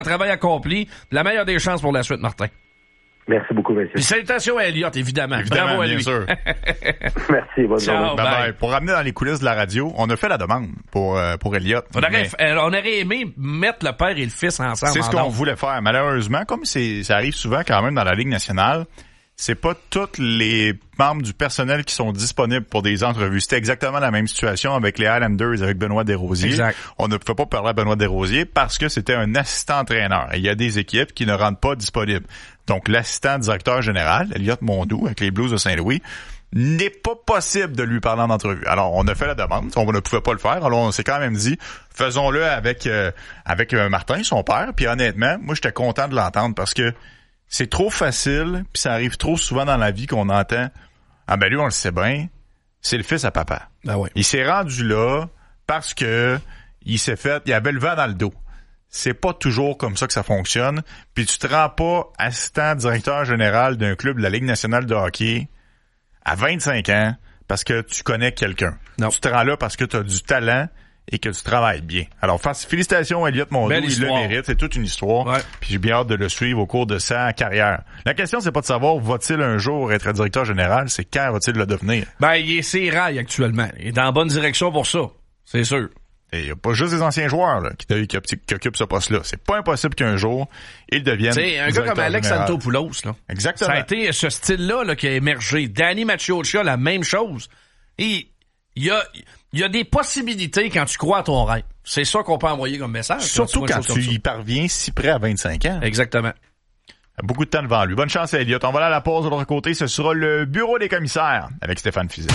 Travail accompli. La meilleure des chances pour la suite, Martin. Merci beaucoup, monsieur. Puis salutations à Elliott, évidemment. Bravo à lui. Bien sûr. Merci, bonne journée. Bye. Pour ramener dans les coulisses de la radio, on a fait la demande pour Elliott. On aurait aimé mettre le père et le fils ensemble. C'est ce qu'on voulait faire. Malheureusement, comme ça arrive souvent quand même dans la Ligue nationale, c'est pas tous les membres du personnel qui sont disponibles pour des entrevues. C'était exactement la même situation avec les Highlanders, avec Benoît Desrosiers. Exact. On ne pouvait pas parler à Benoît Desrosiers parce que c'était un assistant-entraîneur. Et il y a des équipes qui ne rendent pas disponibles. Donc, l'assistant directeur général, Elliott Mondou, avec les Blues de Saint-Louis, n'est pas possible de lui parler en entrevue. Alors, on a fait la demande. On ne pouvait pas le faire. Alors, on s'est quand même dit, faisons-le avec Martin, son père. Puis honnêtement, moi, j'étais content de l'entendre parce que c'est trop facile, puis ça arrive trop souvent dans la vie qu'on entend « Ah ben lui, on le sait bien, c'est le fils à papa. » Ah ouais. Il s'est rendu là parce que il avait le vent dans le dos. C'est pas toujours comme ça que ça fonctionne. Puis tu te rends pas assistant directeur général d'un club de la Ligue nationale de hockey à 25 ans parce que tu connais quelqu'un. Non. Tu te rends là parce que tu as du talent et que tu travailles bien. Alors, félicitations à Elliott Mondou, il le mérite, c'est toute une histoire. Ouais. Puis j'ai bien hâte de le suivre au cours de sa carrière. La question, c'est pas de savoir va-t-il un jour être directeur général, c'est quand va-t-il le devenir. Ben, il est ses rails actuellement. Il est dans la bonne direction pour ça, c'est sûr. Et il n'y a pas juste des anciens joueurs là, qui occupent ce poste-là. C'est pas impossible qu'un jour, ils deviennent. C'est un gars comme Alex Antopoulos, là. Exactement. Ça a été ce style-là qui a émergé. Danny Maciocia, la même chose. Et il y a des possibilités quand tu crois à ton rêve. C'est ça qu'on peut envoyer comme message. Surtout quand tu y parviens si près à 25 ans. Exactement. Beaucoup de temps devant lui. Bonne chance à Elliott. On va aller à la pause de l'autre côté. Ce sera le bureau des commissaires avec Stéphane Fiset.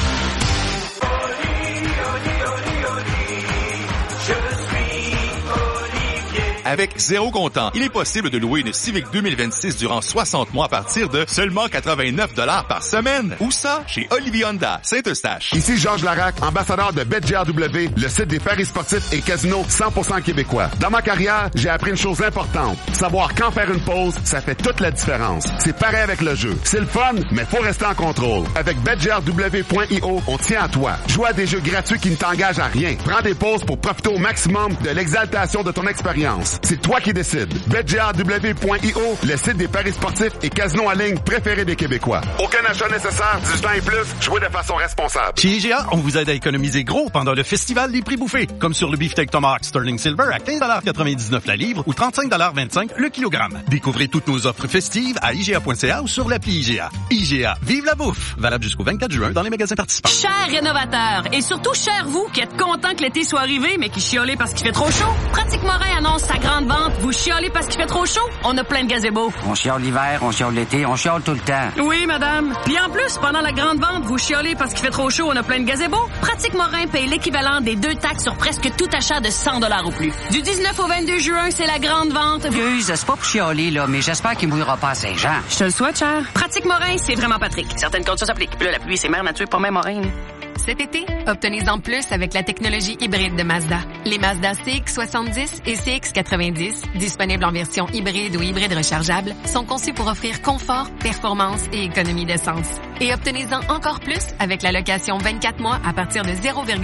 Avec zéro comptant, il est possible de louer une Civic 2026 durant 60 mois à partir de seulement 89 $ par semaine. Où ça? Chez Olivier Honda, Saint-Eustache. Ici Georges Larac, ambassadeur de BetGRW, le site des paris sportifs et casinos 100% québécois. Dans ma carrière, j'ai appris une chose importante. Savoir quand faire une pause, ça fait toute la différence. C'est pareil avec le jeu. C'est le fun, mais faut rester en contrôle. Avec BetGRW.io, on tient à toi. Joue à des jeux gratuits qui ne t'engagent à rien. Prends des pauses pour profiter au maximum de l'exaltation de ton expérience. C'est toi qui décides. BetGRW.io, le site des paris sportifs et casinos en ligne préférés des Québécois. Aucun achat nécessaire, 18 ans et plus, jouez de façon responsable. Chez IGA, on vous aide à économiser gros pendant le festival des prix bouffés. Comme sur le beefsteak Tomahawk Sterling Silver à 15,99 la livre ou 35,25 le kilogramme. Découvrez toutes nos offres festives à IGA.ca ou sur l'appli IGA. IGA, vive la bouffe! Valable jusqu'au 24 juin dans les magasins participants. Chers rénovateurs, et surtout chers vous qui êtes contents que l'été soit arrivé mais qui chiolez parce qu'il fait trop chaud, Pratique Morin annonce sa grande vente. Vous chiolez parce qu'il fait trop chaud? On a plein de gazebos. On chiole l'hiver, on chiole l'été, on chiole tout le temps. Oui, madame. Puis en plus, pendant la grande vente, vous chiolez parce qu'il fait trop chaud, on a plein de gazebos. Pratique Morin paye l'équivalent des 2 taxes sur presque tout achat de 100 $ ou plus. Du 19 au 22 juin, c'est la grande vente. Excuse, c'est pas pour chialer, là, mais j'espère qu'il mouillera pas à Saint-Jean. Je te le souhaite, cher. Pratique Morin, c'est vraiment Patrick. Certaines conditions s'appliquent. Puis là, la pluie, c'est mère nature, pas même Morin. Cet été, obtenez-en plus avec la technologie hybride de Mazda. Les Mazda CX-70 et CX-90, disponibles en version hybride ou hybride rechargeable, sont conçus pour offrir confort, performance et économie d'essence. Et obtenez-en encore plus avec la location 24 mois à partir de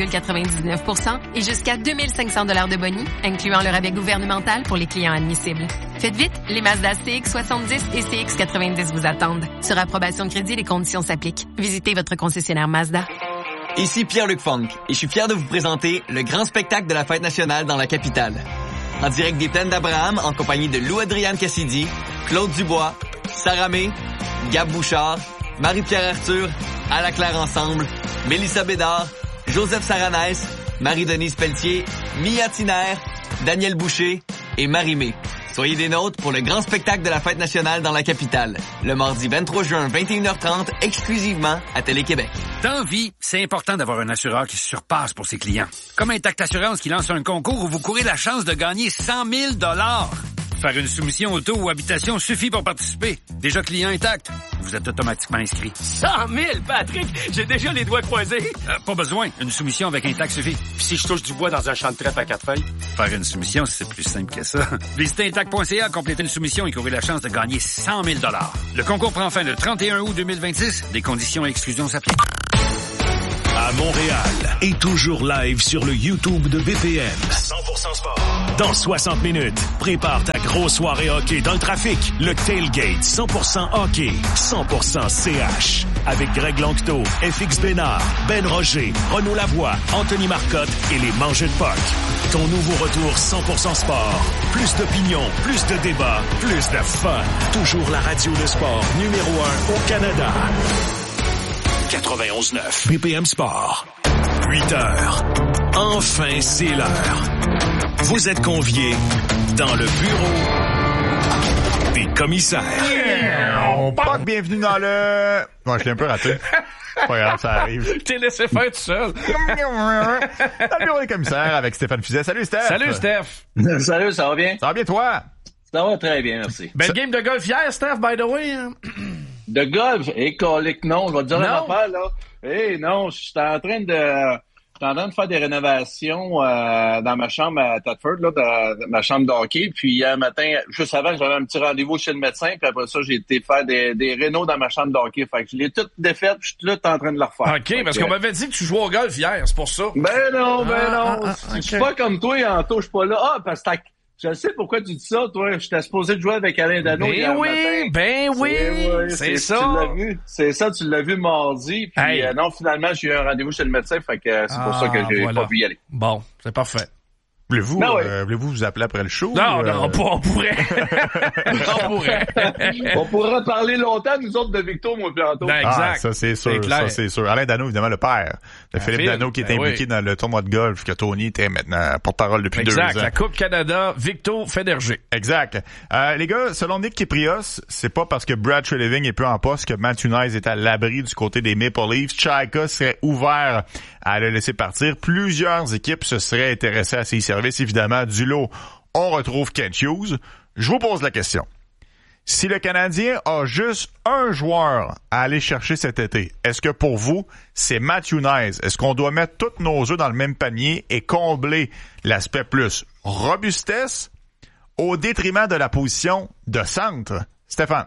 0,99% et jusqu'à 2500 $ de boni, incluant le rabais gouvernemental pour les clients admissibles. Faites vite, les Mazda CX-70 et CX-90 vous attendent. Sur approbation de crédit, les conditions s'appliquent. Visitez votre concessionnaire Mazda. Ici Pierre-Luc Funk et je suis fier de vous présenter le grand spectacle de la Fête nationale dans la capitale. En direct des Plaines d'Abraham, en compagnie de Lou-Adrienne Cassidy, Claude Dubois, Sarah May, Gab Bouchard, Marie-Pierre Arthur, Ala Claire Ensemble, Mélissa Bédard, Joseph Saranès, Marie-Denise Pelletier, Mia Tiner, Daniel Boucher et Marie-Mé. Soyez des nôtres pour le grand spectacle de la Fête nationale dans la capitale. Le mardi 23 juin, 21h30, exclusivement à Télé-Québec. Dans vie, c'est important d'avoir un assureur qui se surpasse pour ses clients. Comme Intact Assurance qui lance un concours où vous courez la chance de gagner 100 000 $. Faire une soumission auto ou habitation suffit pour participer. Déjà client Intact, vous êtes automatiquement inscrit. 100 000, Patrick! J'ai déjà les doigts croisés. Pas besoin. Une soumission avec Intact suffit. Puis si je touche du bois dans un champ de trèfle à 4 feuilles? Faire une soumission, c'est plus simple que ça. Visitez Intact.ca, complétez une soumission et courez la chance de gagner 100 000 $. Le concours prend fin le 31 août 2026. Des conditions et exclusions s'appliquent. Montréal et toujours live sur le YouTube de BPM. 100% sport. Dans 60 minutes, prépare ta grosse soirée hockey dans le trafic. Le Tailgate 100% hockey, 100% CH. Avec Greg Lanctot, FX Bénard, Ben Roger, Renaud Lavoie, Anthony Marcotte et les Mangeux de Puck. Ton nouveau retour 100% sport. Plus d'opinion, plus de débats, plus de fun. Toujours la radio de sport numéro 1 au Canada. 91.9 BPM Sport. 8 heures. Enfin, c'est l'heure. Vous êtes conviés dans le bureau des commissaires. Puck, bienvenue dans le... Bon, je l'ai un peu raté. Pas grave, ça arrive. T'es laissé faire tout seul. Dans le bureau des commissaires avec Stéphane Fuzet. Salut, Steph. Salut, Steph. Salut, ça va bien? Ça va bien, toi? Ça va très bien, merci. Belle game de golf hier, Steph, by the way. De golf? Colique, non. Je vais te dire une affaire, là. Non, j'étais en train de faire des rénovations dans ma chambre à Thetford, là, dans ma chambre de hockey. Puis hier matin, juste avant, j'avais un petit rendez-vous chez le médecin. Puis après ça, j'ai été faire des rénos dans ma chambre de hockey. Fait que je l'ai tout défaite. Puis je suis là en train de le refaire. OK, parce qu'on m'avait dit que tu jouais au golf hier, c'est pour ça. Ben non. Je suis pas comme toi, Anto, je suis pas là. Ah, parce que je sais pourquoi tu dis ça, toi. J'étais supposé de jouer avec Alain Dano hier matin. Ben oui, c'est ça. Tu l'as vu. C'est ça, tu l'as vu mardi. Puis non, finalement, j'ai eu un rendez-vous chez le médecin. Fait que c'est pour ça que j'ai pas pu y aller. Bon, c'est parfait. Voulez-vous vous appeler après le show? Non, on pourrait. On pourra parler longtemps, nous autres, de Victor, moi, bientôt. Ben, exact. Ça, c'est sûr. Alain Dano, évidemment, le père de Philippe Dano, qui est impliqué dans le tournoi de golf, que Tony était maintenant porte-parole depuis 2 ans. Exact. La Coupe Canada, Victor Federger. Exact. Les gars, selon Nick Kyprios, c'est pas parce que Brad Treliving est plus en poste que Matthew Nice est à l'abri du côté des Maple Leafs. Chaika serait ouvert à le laisser partir. Plusieurs équipes se seraient intéressées à ses services. Évidemment, du lot, on retrouve Kent Hughes. Je vous pose la question. Si le Canadien a juste un joueur à aller chercher cet été, est-ce que pour vous, c'est Matthew Nice? Est-ce qu'on doit mettre tous nos œufs dans le même panier et combler l'aspect plus robustesse au détriment de la position de centre? Stéphane?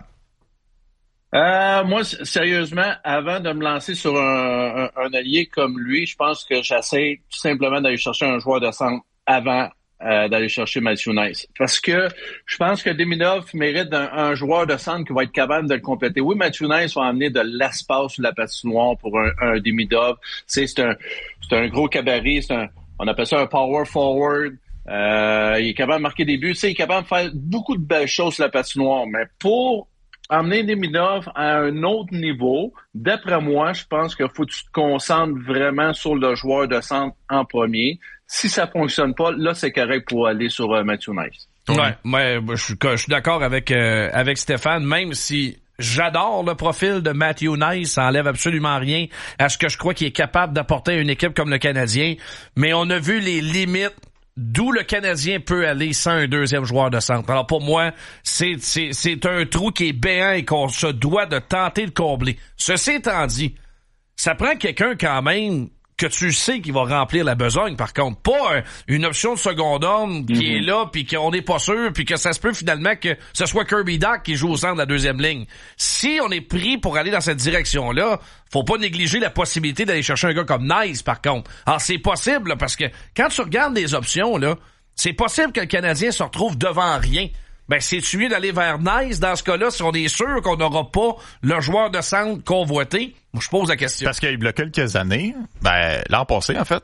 Moi, sérieusement, avant de me lancer sur un allié comme lui, je pense que j'essaie tout simplement d'aller chercher un joueur de centre avant d'aller chercher Matthew Nice. Parce que je pense que Demidov mérite un joueur de centre qui va être capable de le compléter. Oui, Matthew Nice va amener de l'espace sur la patinoire pour un Demidov. C'est un gros cabaret, on appelle ça un power forward. Il est capable de marquer des buts, il est capable de faire beaucoup de belles choses sur la patinoire. Mais pour amener Demidov à un autre niveau, d'après moi, je pense qu'il faut que tu te concentres vraiment sur le joueur de centre en premier. Si ça fonctionne pas, là, c'est correct pour aller sur Matthew Nice. Ouais, je suis d'accord avec Stéphane, même si j'adore le profil de Matthew Nice, ça enlève absolument rien à ce que je crois qu'il est capable d'apporter à une équipe comme le Canadien, mais on a vu les limites d'où le Canadien peut aller sans un deuxième joueur de centre. Alors pour moi, c'est un trou qui est béant et qu'on se doit de tenter de combler. Ceci étant dit, ça prend quelqu'un quand même que tu sais qu'il va remplir la besogne, par contre. Pas une option de second homme qui est là, puis qu'on n'est pas sûr, puis que ça se peut finalement que ce soit Kirby Dach qui joue au centre de la deuxième ligne. Si on est pris pour aller dans cette direction-là, faut pas négliger la possibilité d'aller chercher un gars comme Nice, par contre. Alors, c'est possible, là, parce que quand tu regardes les options, là, c'est possible que le Canadien se retrouve devant rien. Ben, c'est-tu mieux d'aller vers Nice dans ce cas-là si on est sûr qu'on n'aura pas le joueur de centre convoité? Moi, je pose la question. Parce qu'il y a quelques années, l'an passé, en fait,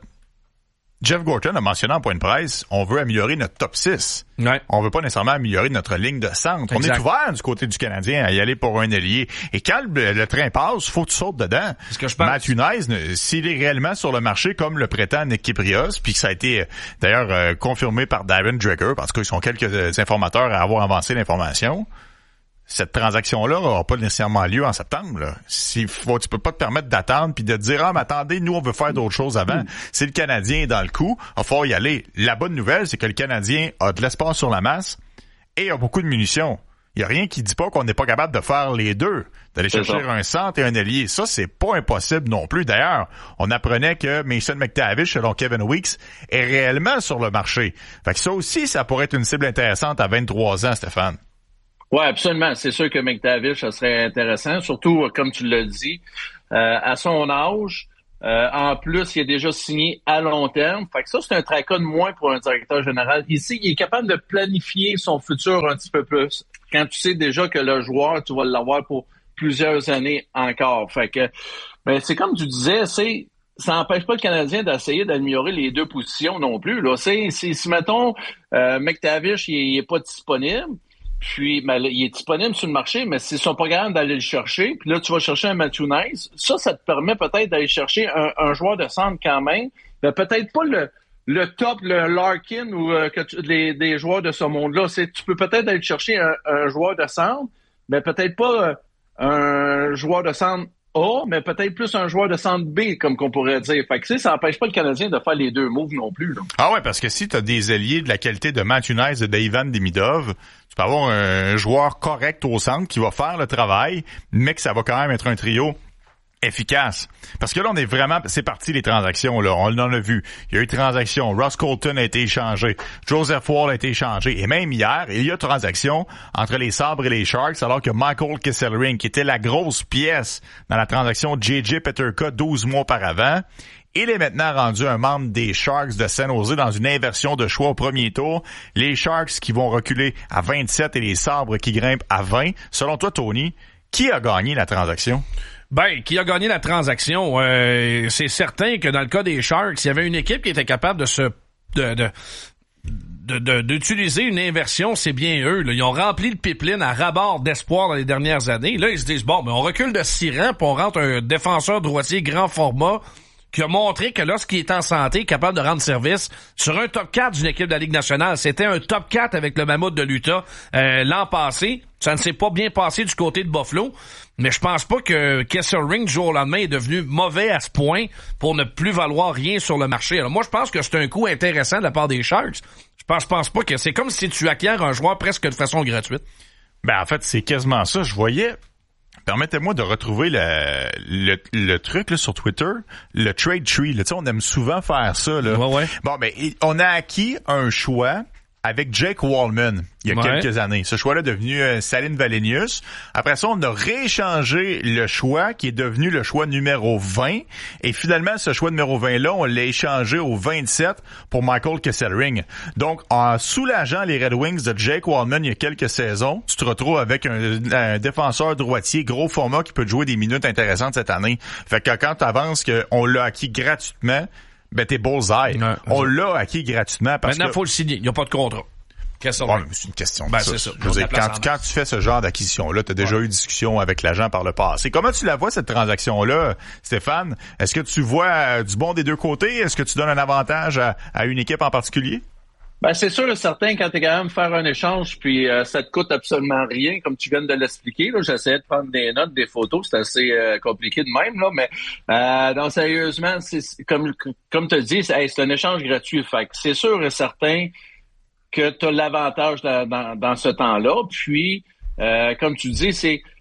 Jeff Gorton a mentionné en point de presse, on veut améliorer notre top 6. Ouais. On veut pas nécessairement améliorer notre ligne de centre. Exact. On est ouvert du côté du Canadien à y aller pour un ailier. Et quand le train passe, faut que tu sautes dedans. C'est ce que je pense. Matthew Nice, s'il est réellement sur le marché comme le prétend Nick Kyprios, puis que ça a été d'ailleurs confirmé par Darren Dreger, parce qu'ils sont quelques informateurs à avoir avancé l'information, cette transaction-là n'aura pas nécessairement lieu en septembre. Là. Tu peux pas te permettre d'attendre puis de te dire mais attendez, nous on veut faire d'autres choses avant. Si le Canadien est dans le coup, il va falloir y aller. La bonne nouvelle, c'est que le Canadien a de l'espace sur la masse et a beaucoup de munitions. Il y a rien qui dit pas qu'on n'est pas capable de faire les deux, d'aller chercher un centre et un ailier. Ça, c'est pas impossible non plus. D'ailleurs, on apprenait que Mason McTavish, selon Kevin Weeks, est réellement sur le marché. Fait que ça aussi, ça pourrait être une cible intéressante à 23 ans, Stéphane. Oui, absolument. C'est sûr que McTavish, ça serait intéressant, surtout, comme tu l'as dit, à son âge, En plus, il est déjà signé à long terme. Fait que ça, c'est un tracas de moins pour un directeur général. Ici, il est capable de planifier son futur un petit peu plus. Quand tu sais déjà que le joueur, tu vas l'avoir pour plusieurs années encore. Fait que, ben, c'est comme tu disais, ça n'empêche pas le Canadien d'essayer d'améliorer les deux positions non plus. Là, si mettons, McTavish, il est pas disponible, puis ben, là, il est disponible sur le marché, mais s'ils sont pas capables d'aller le chercher, puis là, tu vas chercher un Matthew Nice, ça te permet peut-être d'aller chercher un joueur de centre quand même, mais peut-être pas le top, le Larkin ou des joueurs de ce monde-là. Tu peux peut-être aller chercher un joueur de centre, mais peut-être pas un joueur de centre A, mais peut-être plus un joueur de centre B, comme qu'on pourrait dire. Fait que ça n'empêche pas le Canadien de faire les deux moves non plus. Là. Ah ouais, parce que si tu as des alliés de la qualité de Matthew Nice et d'Ivan Demidov, tu peux avoir un joueur correct au centre qui va faire le travail, mais que ça va quand même être un trio efficace. Parce que là, c'est parti les transactions, là. On en a vu. Il y a eu transactions. Ross Colton a été échangé. Joseph Woll a été échangé. Et même hier, il y a transaction entre les Sabres et les Sharks, alors que Michael Kesselring, qui était la grosse pièce dans la transaction J.J. Peterka 12 mois auparavant, il est maintenant rendu un membre des Sharks de San Jose dans une inversion de choix au premier tour. Les Sharks qui vont reculer à 27 et les Sabres qui grimpent à 20. Selon toi, Tony, qui a gagné la transaction? Ben, qui a gagné la transaction? C'est certain que dans le cas des Sharks, il y avait une équipe qui était capable d'utiliser une inversion, c'est bien eux. Là. Ils ont rempli le pipeline à ras-bord d'espoir dans les dernières années. Là, ils se disent, bon, mais on recule de 6 rangs puis on rentre un défenseur droitier grand format qui a montré que lorsqu'il est en santé, il est capable de rendre service sur un top 4 d'une équipe de la Ligue nationale. C'était un top 4 avec le Mammouth de l'Utah l'an passé. Ça ne s'est pas bien passé du côté de Buffalo, mais je pense pas que Kesselring, du jour au lendemain, est devenu mauvais à ce point pour ne plus valoir rien sur le marché. Alors moi, je pense que c'est un coup intéressant de la part des Sharks. Je pense pas que c'est comme si tu acquiers un joueur presque de façon gratuite. Ben en fait, c'est quasiment ça. Je voyais... Permettez-moi de retrouver le truc là, sur Twitter, le trade tree. Là, on aime souvent faire ça. Là. Ouais. Bon, ben, on a acquis un choix avec Jake Wallman il y a quelques années. Ce choix-là est devenu Salim Valenius. Après ça, on a rééchangé le choix qui est devenu le choix numéro 20. Et finalement, ce choix numéro 20-là, on l'a échangé au 27 pour Michael Kesselring. Donc, en soulageant les Red Wings de Jake Wallman il y a quelques saisons, tu te retrouves avec un défenseur droitier gros format qui peut te jouer des minutes intéressantes cette année. Fait que quand tu avances qu'on l'a acquis gratuitement, ben t'es bullseye. Ouais, on l'a acquis gratuitement parce maintenant, faut le signer. Il n'y a pas de contrat. Bon, c'est une question de ça. C'est ça. Je veux dire, quand tu fais ce genre d'acquisition-là, tu as déjà eu discussion avec l'agent par le passé. Comment tu la vois, cette transaction-là, Stéphane? Est-ce que tu vois du bon des deux côtés? Est-ce que tu donnes un avantage à une équipe en particulier? Ben, c'est sûr et certain, quand tu es quand même faire un échange, puis ça te coûte absolument rien, comme tu viens de l'expliquer. Là, j'essayais de prendre des notes, des photos, c'est assez compliqué de même, là, mais non, sérieusement, c'est comme tu dis, c'est un échange gratuit. Fait que c'est sûr et certain que tu as l'avantage dans ce temps-là. Puis, comme tu dis,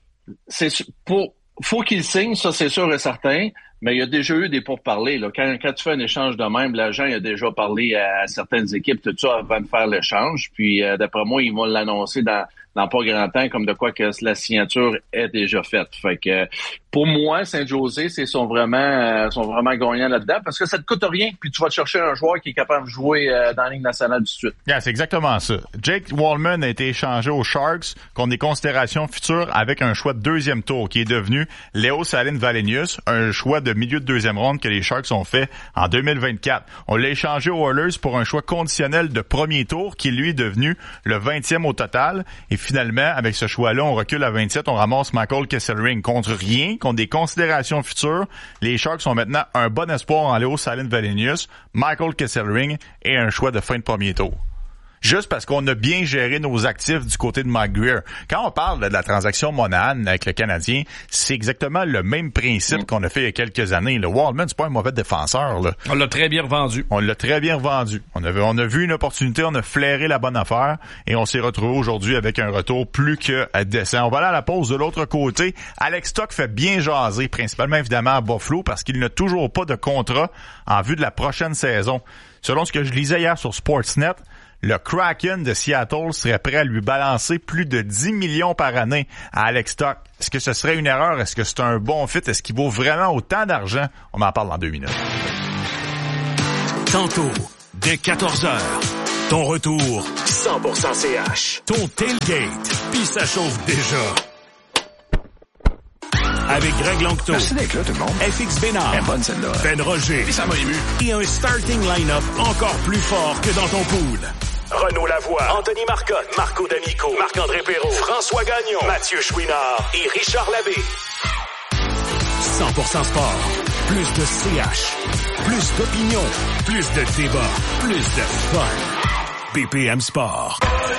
faut qu'il signe, ça c'est sûr et certain. Mais il y a déjà eu des pourparlers. Là. Quand tu fais un échange de même, l'agent il a déjà parlé à certaines équipes, tout ça, avant de faire l'échange. Puis d'après moi, ils vont l'annoncer dans pas grand temps, comme de quoi que la signature est déjà faite. Fait que pour moi, Saint-José, sont vraiment gagnants là-dedans parce que ça te coûte rien. Puis tu vas te chercher un joueur qui est capable de jouer dans la Ligue nationale du Sud. Yeah, c'est exactement ça. Jake Wallman a été échangé aux Sharks contre des considérations futures avec un choix de deuxième tour qui est devenu Léo Salim Valenius, un choix de milieu de deuxième ronde que les Sharks ont fait en 2024. On l'a échangé aux Oilers pour un choix conditionnel de premier tour qui lui est devenu le 20e au total. Et finalement, avec ce choix-là, on recule à 27, on ramasse Michael Kesselring contre rien, contre des considérations futures. Les Sharks sont maintenant un bon espoir en Léo Salim Valenius, Michael Kesselring et un choix de fin de premier tour. Juste parce qu'on a bien géré nos actifs du côté de Mike Grier. Quand on parle de la transaction Monahan avec le Canadien, c'est exactement le même principe qu'on a fait il y a quelques années. Le Wallman, c'est pas un mauvais défenseur. Là. On l'a très bien revendu. On a vu une opportunité, on a flairé la bonne affaire et on s'est retrouvé aujourd'hui avec un retour plus que décent. On va aller à la pause de l'autre côté. Alex Stock fait bien jaser, principalement évidemment à Buffalo, parce qu'il n'a toujours pas de contrat en vue de la prochaine saison. Selon ce que je lisais hier sur Sportsnet, le Kraken de Seattle serait prêt à lui balancer plus de 10 millions par année à Alex Tuch. Est-ce que ce serait une erreur? Est-ce que c'est un bon fit? Est-ce qu'il vaut vraiment autant d'argent? On en parle dans 2 minutes. Tantôt, dès 14h, ton retour 100% CH. Ton tailgate, puis ça chauffe déjà. Avec Greg Longto. Merci d'être là, tout le monde. FX Bénard. Bonne celle-là. Ben Roger. Puis ça m'a ému. Et un starting line-up encore plus fort que dans ton pool. Renaud Lavoie, Anthony Marcotte, Marco D'Amico, Marc-André Perrault, François Gagnon, Mathieu Chouinard et Richard Labbé. 100% sport. Plus de CH. Plus d'opinion. Plus de débat. Plus de fun. BPM Sport.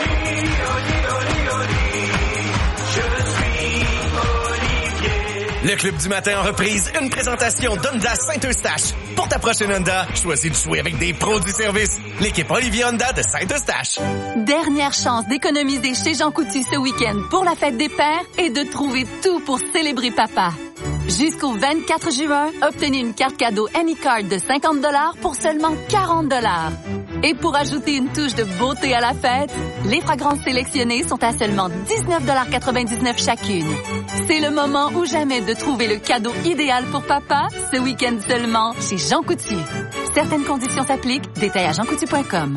Le Club du matin en reprise, une présentation d'Honda Saint-Eustache. Pour ta prochaine Honda, choisis de jouer avec des pros du service. L'équipe Olivier Honda de Saint-Eustache. Dernière chance d'économiser chez Jean Coutu ce week-end pour la fête des pères et de trouver tout pour célébrer papa. Jusqu'au 24 juin, obtenez une carte cadeau Anycard de 50$ pour seulement 40$. Et pour ajouter une touche de beauté à la fête, les fragrances sélectionnées sont à seulement 19,99$ chacune. C'est le moment ou jamais de trouver le cadeau idéal pour papa, ce week-end seulement chez Jean Coutu. Certaines conditions s'appliquent, détails à jeancoutu.com.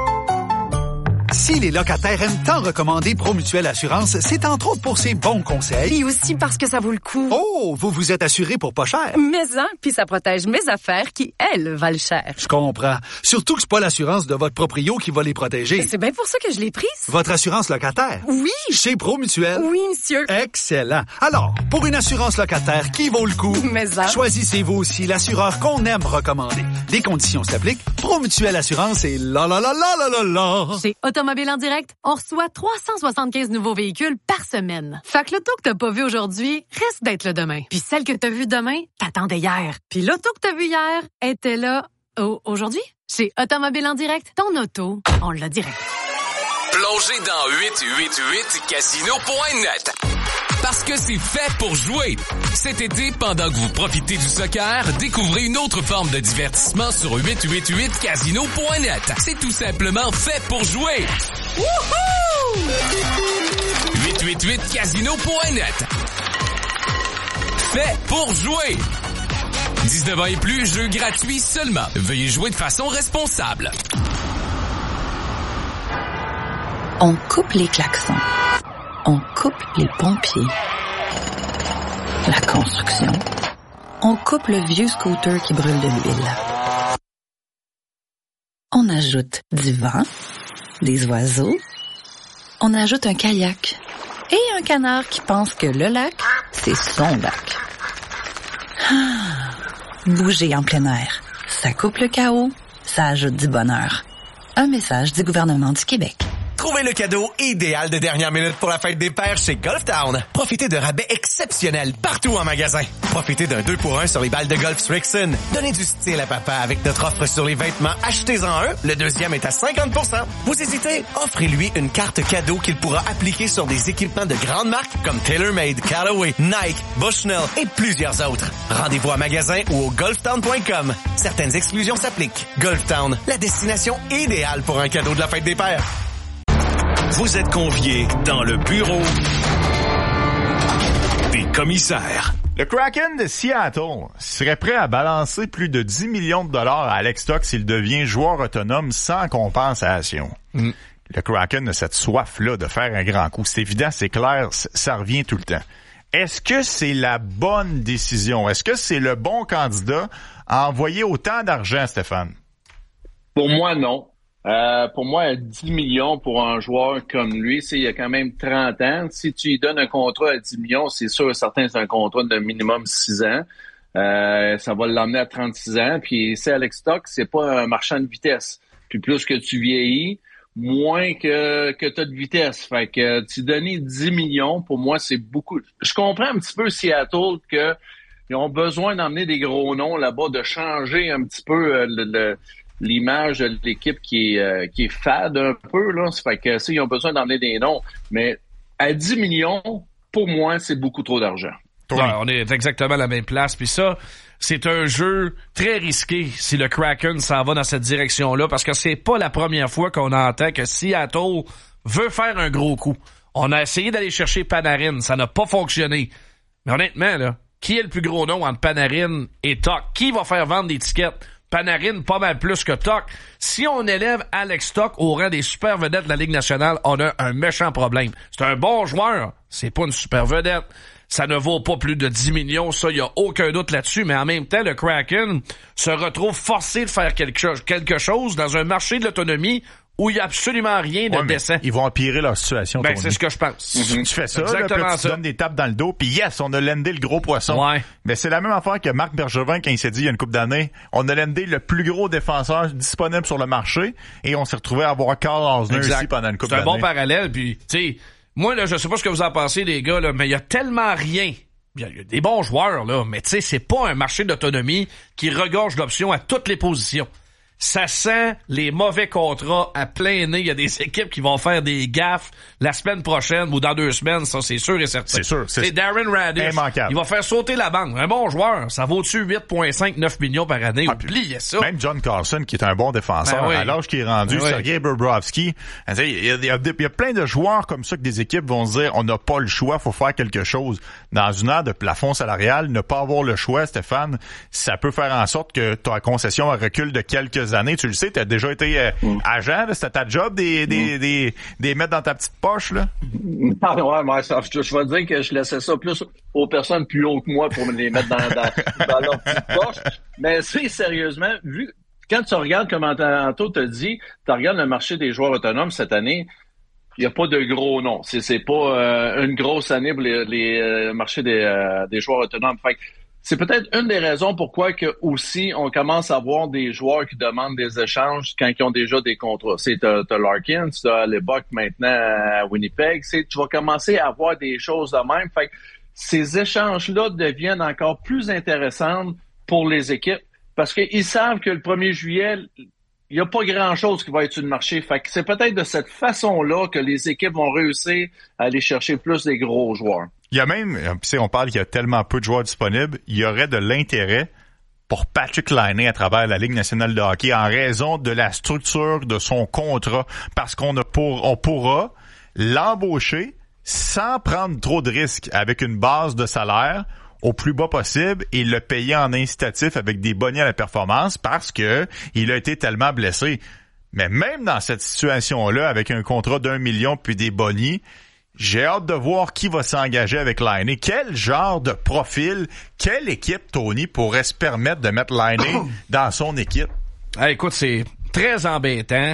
Si les locataires aiment tant recommander Promutuelle Assurance, c'est entre autres pour ses bons conseils. Et aussi parce que ça vaut le coup. Oh, vous vous êtes assuré pour pas cher. Puis ça protège mes affaires qui, elles, valent cher. Je comprends. Surtout que c'est pas l'assurance de votre proprio qui va les protéger. C'est bien pour ça que je l'ai prise. Votre assurance locataire? Oui. Chez Promutuelle? Oui, monsieur. Excellent. Alors, pour une assurance locataire qui vaut le coup, choisissez-vous aussi l'assureur qu'on aime recommander. Les conditions s'appliquent. Promutuelle Assurance et la. Chez Automobile en direct, on reçoit 375 nouveaux véhicules par semaine. Fait que l'auto que t'as pas vu aujourd'hui risque d'être là demain. Puis celle que t'as vue demain, t'attendais hier. Puis l'auto que t'as vue hier était là aujourd'hui. Chez Automobile en direct, ton auto, on l'a direct. Plongez dans 888casino.net. Parce que c'est fait pour jouer. Cet été, pendant que vous profitez du soccer, découvrez une autre forme de divertissement sur 888casino.net. C'est tout simplement fait pour jouer. Wouhou! 888casino.net. Fait pour jouer. 19 ans et plus, jeu gratuit seulement. Veuillez jouer de façon responsable. On coupe les klaxons. On coupe les pompiers. La construction. On coupe le vieux scooter qui brûle de l'huile. On ajoute du vent, des oiseaux. On ajoute un kayak et un canard qui pense que le lac, c'est son lac. Bouger en plein air. Ça coupe le chaos, ça ajoute du bonheur. Un message du gouvernement du Québec. Trouvez le cadeau idéal de dernière minute pour la fête des pères chez Golf Town. Profitez de rabais exceptionnels partout en magasin. Profitez d'un 2 pour 1 sur les balles de golf Strixon. Donnez du style à papa avec notre offre sur les vêtements. Achetez-en un, le deuxième est à 50%. Vous hésitez? Offrez-lui une carte cadeau qu'il pourra appliquer sur des équipements de grandes marques comme TaylorMade, Callaway, Nike, Bushnell et plusieurs autres. Rendez-vous en magasin ou au golftown.com. Certaines exclusions s'appliquent. Golf Town, la destination idéale pour un cadeau de la fête des pères. Vous êtes conviés dans le bureau des commissaires. Le Kraken de Seattle serait prêt à balancer plus de 10 millions de dollars à Alex Tuch s'il devient joueur autonome sans compensation. Le Kraken a cette soif-là de faire un grand coup. C'est évident, c'est clair, ça revient tout le temps. Est-ce que c'est la bonne décision? Est-ce que c'est le bon candidat à envoyer autant d'argent, Stéphane? Pour moi, non. Pour moi, 10 millions pour un joueur comme lui, il y a quand même 30 ans. Si tu lui donnes un contrat à 10 millions, c'est sûr et certain que c'est un contrat de minimum 6 ans. Ça va l'emmener à 36 ans. Puis c'est Alex Tuch, c'est pas un marchand de vitesse. Puis plus que tu vieillis, moins que tu as de vitesse. Fait que tu donner 10 millions, pour moi, c'est beaucoup. Je comprends un petit peu Seattle que ils ont besoin d'emmener des gros noms là-bas, de changer un petit peu l'image de l'équipe qui est fade un peu, là. Ça fait que ça, ils ont besoin d'emmener des noms. Mais à 10 millions, pour moi, c'est beaucoup trop d'argent. Ouais, on est exactement à la même place. Puis ça, c'est un jeu très risqué si le Kraken s'en va dans cette direction-là, parce que c'est pas la première fois qu'on entend que Seattle veut faire un gros coup. On a essayé d'aller chercher Panarin, ça n'a pas fonctionné. Mais honnêtement, là, qui est le plus gros nom entre Panarin et Tuch? Qui va faire vendre des tickets? Panarin, pas mal plus que Tuch. Si on élève Alex Tuch au rang des super vedettes de la Ligue nationale, on a un méchant problème. C'est un bon joueur, c'est pas une super vedette. Ça ne vaut pas plus de 10 millions, ça, il y a aucun doute là-dessus, mais en même temps, le Kraken se retrouve forcé de faire quelque chose dans un marché de l'autonomie où il n'y a absolument rien de décent. Ils vont empirer leur situation. Ben, c'est ce que je pense. Tu fais ça, là, puis tu donnes des tapes dans le dos, puis yes, on a landé le gros poisson. Ouais. Mais c'est la même affaire que Marc Bergevin quand il s'est dit il y a une couple d'années, on a landé le plus gros défenseur disponible sur le marché, et on s'est retrouvé à avoir Carl Osner ici pendant une couple d'années. C'est un bon parallèle, puis tu sais, moi, là, je sais pas ce que vous en pensez, les gars, là, mais il y a tellement rien. Il y a des bons joueurs, là, mais tu sais, c'est pas un marché d'autonomie qui regorge d'options à toutes les positions. Ça sent les mauvais contrats à plein nez. Il y a des équipes qui vont faire des gaffes la semaine prochaine ou dans 2 semaines, ça c'est sûr et certain. C'est sûr. C'est Darren Radish. Immanquable. Il va faire sauter la banque. Un bon joueur, ça vaut dessus 8,5-9 millions par année. Oubliez ça. Même John Carlson, qui est un bon défenseur, à l'âge qu'il est rendu, Sergei Bobrovsky, il y a plein de joueurs comme ça que des équipes vont se dire, on n'a pas le choix, faut faire quelque chose. Dans une ère de plafond salarial, ne pas avoir le choix, Stéphane, ça peut faire en sorte que ta concession recule de quelques années. Tu le sais, tu as déjà été agent, là, c'était ta job des mettre dans ta petite poche, là? Ouais, moi, je vais dire que je laissais ça plus aux personnes plus haut que moi pour me les mettre dans leur petite poche. Mais sérieusement, quand tu regardes, comme Anto t'a dit, tu regardes le marché des joueurs autonomes cette année, il n'y a pas de gros noms. C'est pas une grosse année pour les marchés des joueurs autonomes. Fait que c'est peut-être une des raisons pourquoi que aussi on commence à voir des joueurs qui demandent des échanges quand ils ont déjà des contrats. T'as Larkin, t'as Lebock maintenant à Winnipeg. Tu vas commencer à avoir des choses de même. Fait que ces échanges-là deviennent encore plus intéressants pour les équipes parce qu'ils savent que le 1er juillet, il n'y a pas grand-chose qui va être sur le marché. Fait que c'est peut-être de cette façon-là que les équipes vont réussir à aller chercher plus des gros joueurs. Il y a même, on parle qu'il y a tellement peu de joueurs disponibles, il y aurait de l'intérêt pour Patrik Laine à travers la Ligue nationale de hockey en raison de la structure de son contrat, parce on pourra l'embaucher sans prendre trop de risques avec une base de salaire au plus bas possible et le payer en incitatif avec des bonnets à la performance parce que il a été tellement blessé. Mais même dans cette situation-là, avec un contrat d'1 million puis des bonnets, j'ai hâte de voir qui va s'engager avec Laine. Quel genre de profil, quelle équipe, Tony, pourrait se permettre de mettre Laine dans son équipe? Écoute, c'est très embêtant.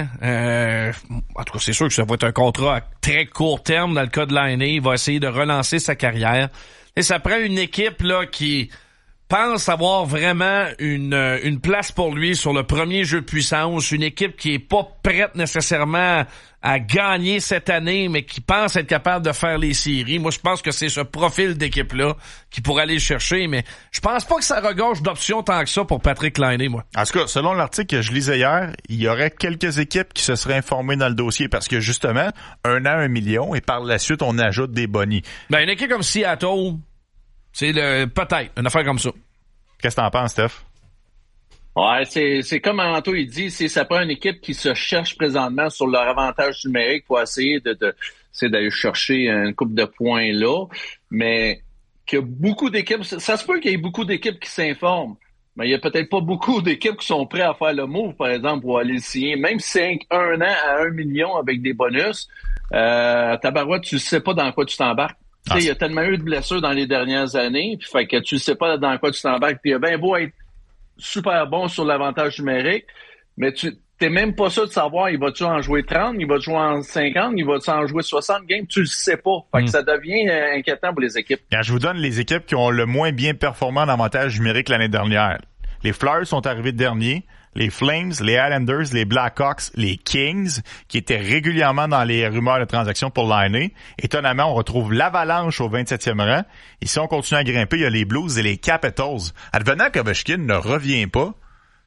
En tout cas, c'est sûr que ça va être un contrat à très court terme dans le cas de Laine. Il va essayer de relancer sa carrière. Et ça prend une équipe là qui pense avoir vraiment une place pour lui sur le premier jeu de puissance, une équipe qui est pas prête nécessairement à gagner cette année, mais qui pense être capable de faire les séries. Moi, je pense que c'est ce profil d'équipe-là qui pourrait aller le chercher, mais je pense pas que ça regorge d'options tant que ça pour Patrik Laine, moi. En tout cas, selon l'article que je lisais hier, il y aurait quelques équipes qui se seraient informées dans le dossier parce que, justement, 1 an, 1 million, et par la suite, on ajoute des bonnies. Ben, une équipe comme Seattle, c'est peut-être une affaire comme ça. Qu'est-ce que t'en penses, Steph? Ouais, c'est comme Anto il dit, ça prend une équipe qui se cherche présentement sur leur avantage numérique pour essayer d'aller chercher une coupe de points là, mais qu'il y a beaucoup d'équipes, ça se peut qu'il y ait beaucoup d'équipes qui s'informent, mais il y a peut-être pas beaucoup d'équipes qui sont prêtes à faire le move, par exemple, pour aller le signer, même si c'est 1 an à 1 million avec des bonus, tabarouette, tu sais pas dans quoi tu t'embarques. Il y a tellement eu de blessures dans les dernières années, puis fait que tu sais pas dans quoi tu t'embarques, puis il a bien beau être super bon sur l'avantage numérique, mais t'es même pas sûr de savoir, il va-tu en jouer 30, il va-tu jouer en 50, il va-tu en jouer 60 games, tu le sais pas. Fait que ça devient inquiétant pour les équipes. Quand je vous donne les équipes qui ont le moins bien performé en avantage numérique l'année dernière. Les Flyers sont arrivés derniers, les Flames, les Islanders, les Blackhawks, les Kings, qui étaient régulièrement dans les rumeurs de transactions pour Laine. Étonnamment, on retrouve l'Avalanche au 27e rang. Et si on continue à grimper, il y a les Blues et les Capitals. Advenant qu'Ovechkin ne revient pas,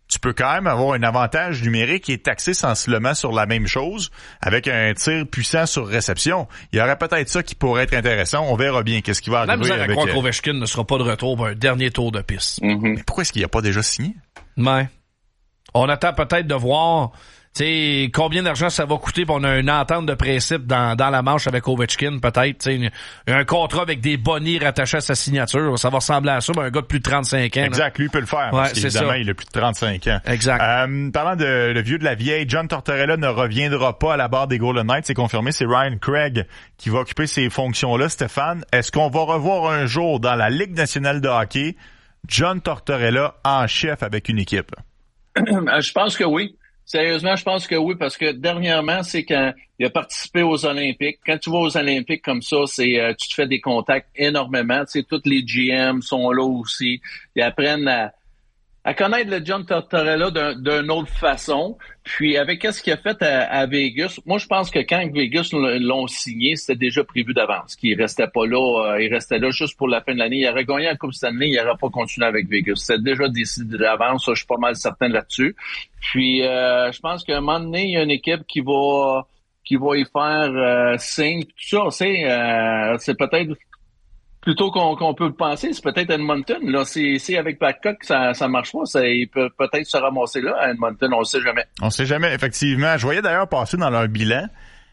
tu peux quand même avoir un avantage numérique qui est taxé sensiblement sur la même chose avec un tir puissant sur réception. Il y aurait peut-être ça qui pourrait être intéressant. On verra bien qu'est-ce qui va arriver. Même avec croire qu'Ovechkin ne sera pas de retour pour un dernier tour de piste. Mais pourquoi est-ce qu'il n'a pas déjà signé? Ouais. On attend peut-être de voir combien d'argent ça va coûter, puis on a une entente de principe dans la manche avec Ovechkin, peut-être. Un contrat avec des bonnies rattachés à sa signature. Ça va ressembler à ça, mais un gars de plus de 35 ans. Exact, lui peut le faire. Ouais, c'est évidemment, il a plus de 35 ans. Exact. Parlant de le vieux de la vieille, John Tortorella ne reviendra pas à la barre des Golden Knights. C'est confirmé, c'est Ryan Craig qui va occuper ces fonctions-là. Stéphane, est-ce qu'on va revoir un jour dans la Ligue nationale de hockey John Tortorella en chef avec une équipe? Je pense que oui. Sérieusement, je pense que oui, parce que dernièrement, c'est quand il a participé aux Olympiques. Quand tu vas aux Olympiques comme ça, c'est tu te fais des contacts énormément. Tu sais, tous les GM sont là aussi. Ils apprennent à connaître le John Tortorella d'une autre façon. Puis avec ce qu'il a fait à Vegas, moi je pense que quand Vegas l'ont signé, c'était déjà prévu d'avance. Qu'il restait pas là, il restait là juste pour la fin de l'année. Il aurait gagné la Coupe Stanley, il n'aurait pas continué avec Vegas. C'était déjà décidé d'avance, ça, je suis pas mal certain là-dessus. Puis je pense qu'à un moment donné, il y a une équipe qui va y faire signe. Tout ça, c'est peut-être plutôt qu'on peut le penser, c'est peut-être Edmonton. Là, c'est avec Babcock que ça marche pas. Il peut peut-être se ramasser là à Edmonton, on le sait jamais. On sait jamais, effectivement. Je voyais d'ailleurs passer dans leur bilan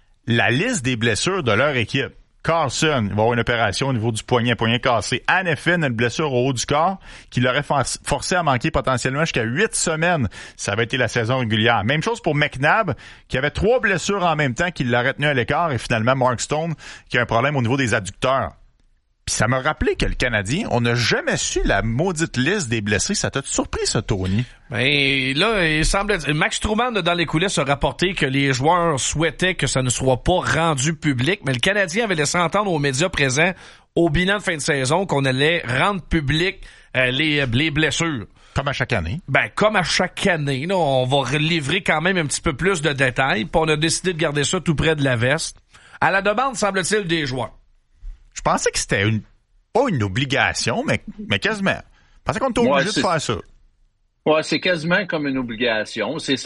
la liste des blessures de leur équipe. Carlson, il va avoir une opération au niveau du poignet cassé. Hanifin a une blessure au haut du corps qui l'aurait forcé à manquer potentiellement jusqu'à 8 semaines. Ça avait été la saison régulière. Même chose pour McNabb, qui avait 3 blessures en même temps qui l'aurait tenu à l'écart. Et finalement, Mark Stone, qui a un problème au niveau des adducteurs. Puis ça m'a rappelé que le Canadien, on n'a jamais su la maudite liste des blessés. Ça t'a surpris, ça, Tony? Ben là, il semble... Max Truman, dans les coulisses, a rapporté que les joueurs souhaitaient que ça ne soit pas rendu public, mais le Canadien avait laissé entendre aux médias présents au bilan de fin de saison qu'on allait rendre public les blessures. Comme à chaque année. Ben, comme à chaque année. Là, on va livrer quand même un petit peu plus de détails, puis on a décidé de garder ça tout près de la veste. À la demande, semble-t-il, des joueurs. Je pensais que c'était pas une obligation, mais quasiment. Je pensais qu'on était obligé de faire ça. Ouais, c'est quasiment comme une obligation. C'est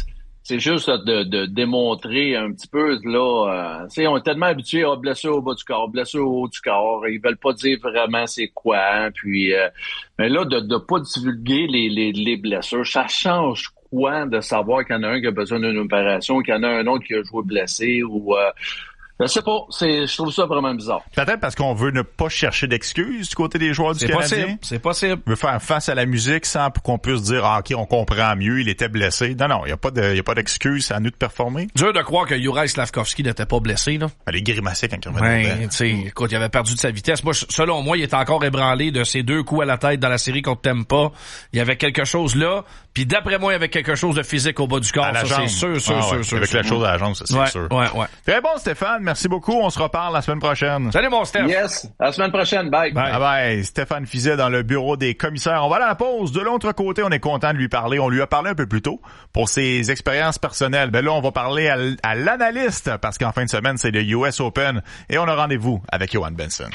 juste de démontrer un petit peu, là, on est tellement habitués à blessure au bas du corps, blessure au haut du corps. Ils veulent pas dire vraiment c'est quoi. Puis, mais là, de pas divulguer les blessures, ça change quoi de savoir qu'il y en a un qui a besoin d'une opération, qu'il y en a un autre qui a joué blessé ou... Je sais pas, je trouve ça vraiment bizarre. Peut-être parce qu'on veut ne pas chercher d'excuses du côté des joueurs du Canadien. C'est possible. On veut faire face à la musique sans qu'on puisse dire OK, on comprend mieux, il était blessé. Non, il y a pas d'excuses, c'est à nous de performer. Dur de croire que Juraj Slafkovský n'était pas blessé là. Elle est grimacée quand il revenait. Tu sais, écoute, il avait perdu de sa vitesse. Moi, selon moi, il était encore ébranlé de ses 2 coups à la tête dans la série contre Tampa. Il y avait quelque chose là, puis d'après moi, il y avait quelque chose de physique au bas du corps, à la ça jambe. C'est sûr. Avec la chose à la jambe, ça c'est sûr. Ouais. Très bon, Stéphane. Merci beaucoup. On se reparle la semaine prochaine. Salut, mon Steph. Yes. À la semaine prochaine. Bye. Bye. Stéphane Fiset dans le bureau des commissaires. On va aller à la pause. De l'autre côté, on est content de lui parler. On lui a parlé un peu plus tôt pour ses expériences personnelles. Ben là, on va parler à l'analyste parce qu'en fin de semaine, c'est le US Open et on a rendez-vous avec Johan Benson.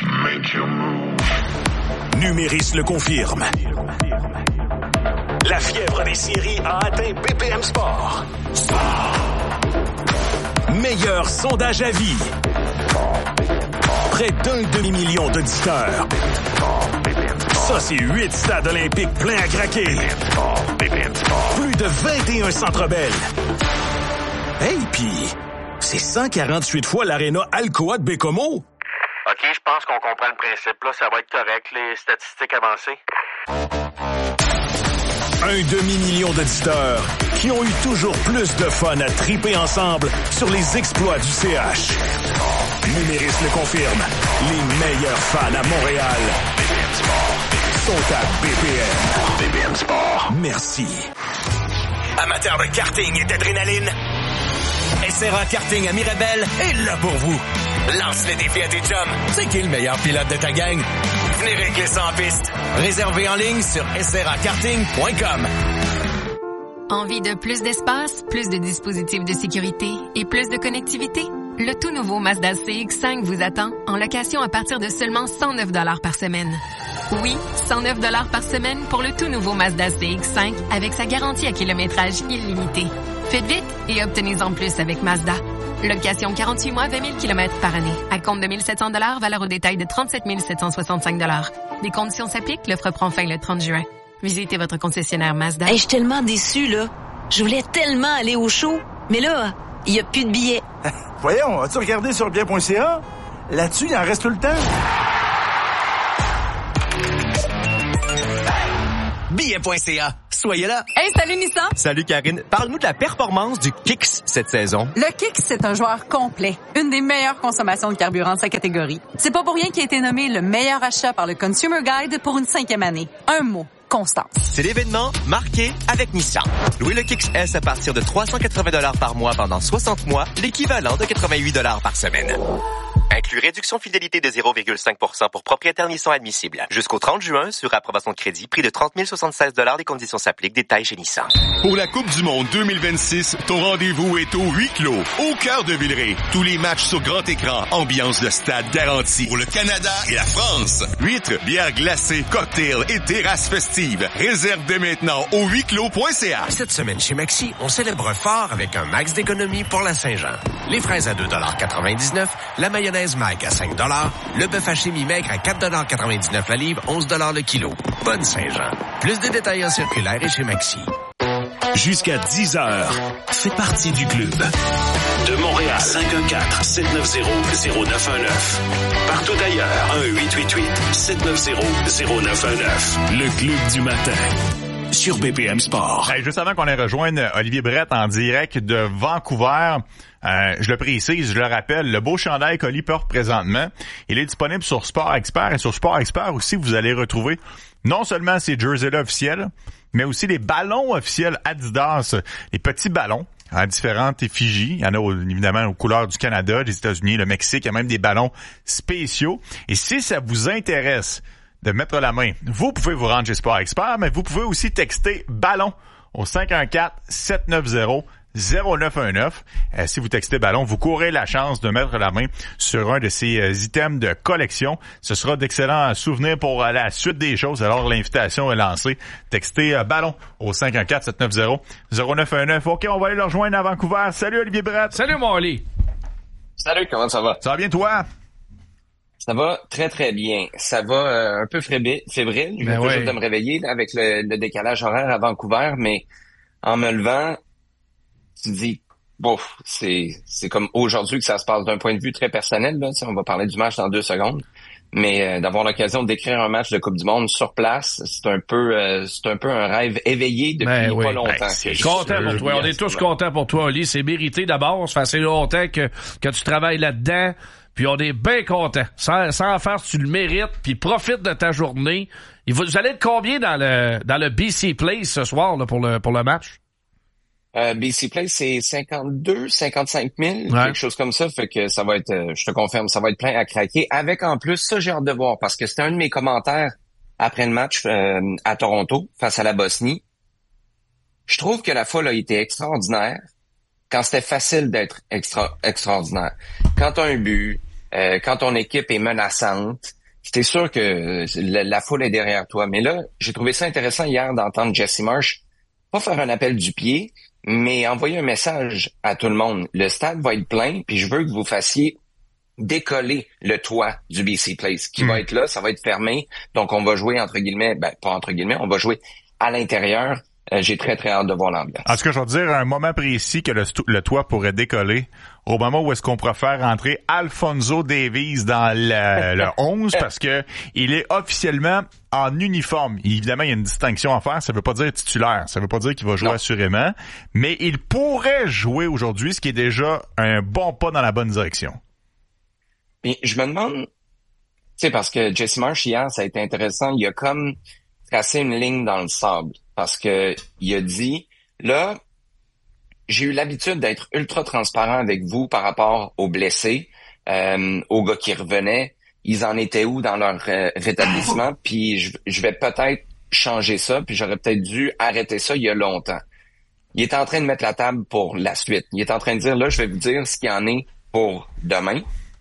Numéris le confirme. La fièvre des séries a atteint BPM Sport. Meilleur sondage à vie. Près d'un demi-million d'auditeurs. Ça, c'est 8 stades olympiques pleins à craquer. Plus de 21 Centre Bell. Hey, pis c'est 148 fois l'aréna Alcoa de Bécomo. OK, je pense qu'on comprend le principe. Là, ça va être correct, les statistiques avancées. Un demi-million d'auditeurs qui ont eu toujours plus de fun à triper ensemble sur les exploits du CH. Numéris le confirme. Les meilleurs fans à Montréal sont à BPM. BPM Sport. Merci. Amateurs de karting et d'adrénaline, SRA Karting à Mirabel est là pour vous. Lance le défi à tes chums. C'est qui le meilleur pilote de ta gang? Venez régler ça en piste. Réservez en ligne sur srakarting.com. Envie de plus d'espace, plus de dispositifs de sécurité et plus de connectivité? Le tout nouveau Mazda CX-5 vous attend en location à partir de seulement $109 par semaine. Oui, 109 $ par semaine pour le tout nouveau Mazda CX-5 avec sa garantie à kilométrage illimité. Faites vite et obtenez-en plus avec Mazda. Location 48 mois, 20 000 km par année. À compte de 1 700 $, valeur au détail de 37 765 $. Des conditions s'appliquent, l'offre prend fin le 30 juin. Visitez votre concessionnaire Mazda. Hey, je suis tellement déçue, là. Je voulais tellement aller au show, mais là, il n'y a plus de billets. Voyons, as-tu regardé sur bien.ca? Là-dessus, il en reste tout le temps. Billet.ca. Soyez là. Hey, salut Nissan. Salut Karine. Parle-nous de la performance du Kicks cette saison. Le Kicks, c'est un joueur complet. Une des meilleures consommations de carburant de sa catégorie. C'est pas pour rien qu'il a été nommé le meilleur achat par le Consumer Guide pour une 5e année. Un mot. Constance. C'est l'événement marqué avec Nissan. Louez le Kicks S à partir de 380 $ par mois pendant 60 mois, l'équivalent de 88 $ par semaine. Inclut réduction fidélité de 0,5% pour propriétaire Nissan admissible. Jusqu'au 30 juin, sur approbation de crédit, prix de 30 076 $. Les conditions s'appliquent. Détails chez Nissan. Pour la Coupe du Monde 2026, ton rendez-vous est au huis clos, au cœur de Villeray. Tous les matchs sur grand écran, ambiance de stade garantie. Pour le Canada et la France, huîtres, bières glacées, cocktails et terrasses festives. Réserve dès maintenant au huisclos.ca. Cette semaine chez Maxi, on célèbre fort avec un max d'économie pour la Saint-Jean. Les fraises à 2,99 $, la mayonnaise Mike à 5 $, le bœuf haché mi-maigre à 4,99 $ la livre, 11 $ le kilo. Bonne Saint-Jean. Plus de détails en circulaire et chez Maxi. Jusqu'à 10h, fais partie du club. De Montréal, 514-790-0919. Partout ailleurs, 1-888-790-0919. Le club du matin. Sur BPM Sport. Hey, juste avant qu'on ait rejoindre Olivier Brett en direct de Vancouver, je le précise, je le rappelle, le beau chandail qu'Oli porte présentement, il est disponible sur Sport Expert. Et sur Sport Expert aussi, vous allez retrouver non seulement ces jerseys-là officiels, mais aussi les ballons officiels Adidas, les petits ballons à différentes effigies. Il y en a évidemment aux couleurs du Canada, des États-Unis, le Mexique. Il y a même des ballons spéciaux. Et si ça vous intéresse de mettre la main, vous pouvez vous rendre chez Sport Expert, mais vous pouvez aussi texter ballon au 514-790-0919. Si vous textez ballon, vous courez la chance de mettre la main sur un de ces items de collection. Ce sera d'excellents souvenirs pour la suite des choses. Alors, l'invitation est lancée. Textez ballon au 514-790-0919. OK, on va aller le rejoindre à Vancouver. Salut Olivier Brett. Salut mon Oli. Salut, comment ça va? Ça va bien toi? Ça va très, très bien. Ça va un peu fébrile. Je viens toujours de me réveiller là, avec le décalage horaire à Vancouver, mais en me levant, tu dis, bof, c'est comme aujourd'hui que ça se passe d'un point de vue très personnel. Là, on va parler du match dans 2 secondes. Mais d'avoir l'occasion de décrire un match de Coupe du Monde sur place, c'est un peu un rêve éveillé depuis pas longtemps. Je suis content pour toi. On est tous contents pour toi, Oli. C'est mérité d'abord. Ça fait assez longtemps que tu travailles là-dedans. Puis on est bien contents. Sans faire, tu le mérites. Puis profite de ta journée. Vous allez être combien dans le BC Place ce soir là, pour le match? BC Place, c'est 55 000, quelque chose comme ça. Fait que ça va être, je te confirme, ça va être plein à craquer. Avec en plus, ça j'ai hâte de voir parce que c'était un de mes commentaires après le match à Toronto face à la Bosnie. Je trouve que la foule a été extraordinaire quand c'était facile d'être extraordinaire. Quand t'as un but, quand ton équipe est menaçante, c'était sûr que la foule est derrière toi. Mais là, j'ai trouvé ça intéressant hier d'entendre Jesse Marsh pas faire un appel du pied, mais envoyer un message à tout le monde. Le stade va être plein, puis je veux que vous fassiez décoller le toit du BC Place qui va être là, ça va être fermé. Donc, on va jouer entre guillemets, pas entre guillemets, on va jouer à l'intérieur. J'ai très, très hâte de voir l'ambiance. En tout cas, je vais te dire un moment précis que le toit pourrait décoller. Au moment où est-ce qu'on pourrait faire rentrer Alphonso Davies dans le 11 parce que il est officiellement en uniforme. Évidemment, il y a une distinction à faire. Ça veut pas dire titulaire. Ça veut pas dire qu'il va jouer assurément. Mais il pourrait jouer aujourd'hui, ce qui est déjà un bon pas dans la bonne direction. Et je me demande, tu sais, parce que Jesse Marsh hier, ça a été intéressant. Il a comme tracé une ligne dans le sable. Parce que il a dit, là, j'ai eu l'habitude d'être ultra transparent avec vous par rapport aux blessés, aux gars qui revenaient. Ils en étaient où dans leur rétablissement? Puis je vais peut-être changer ça, puis j'aurais peut-être dû arrêter ça il y a longtemps. Il est en train de mettre la table pour la suite. Il est en train de dire, là, je vais vous dire ce qu'il y en est pour demain.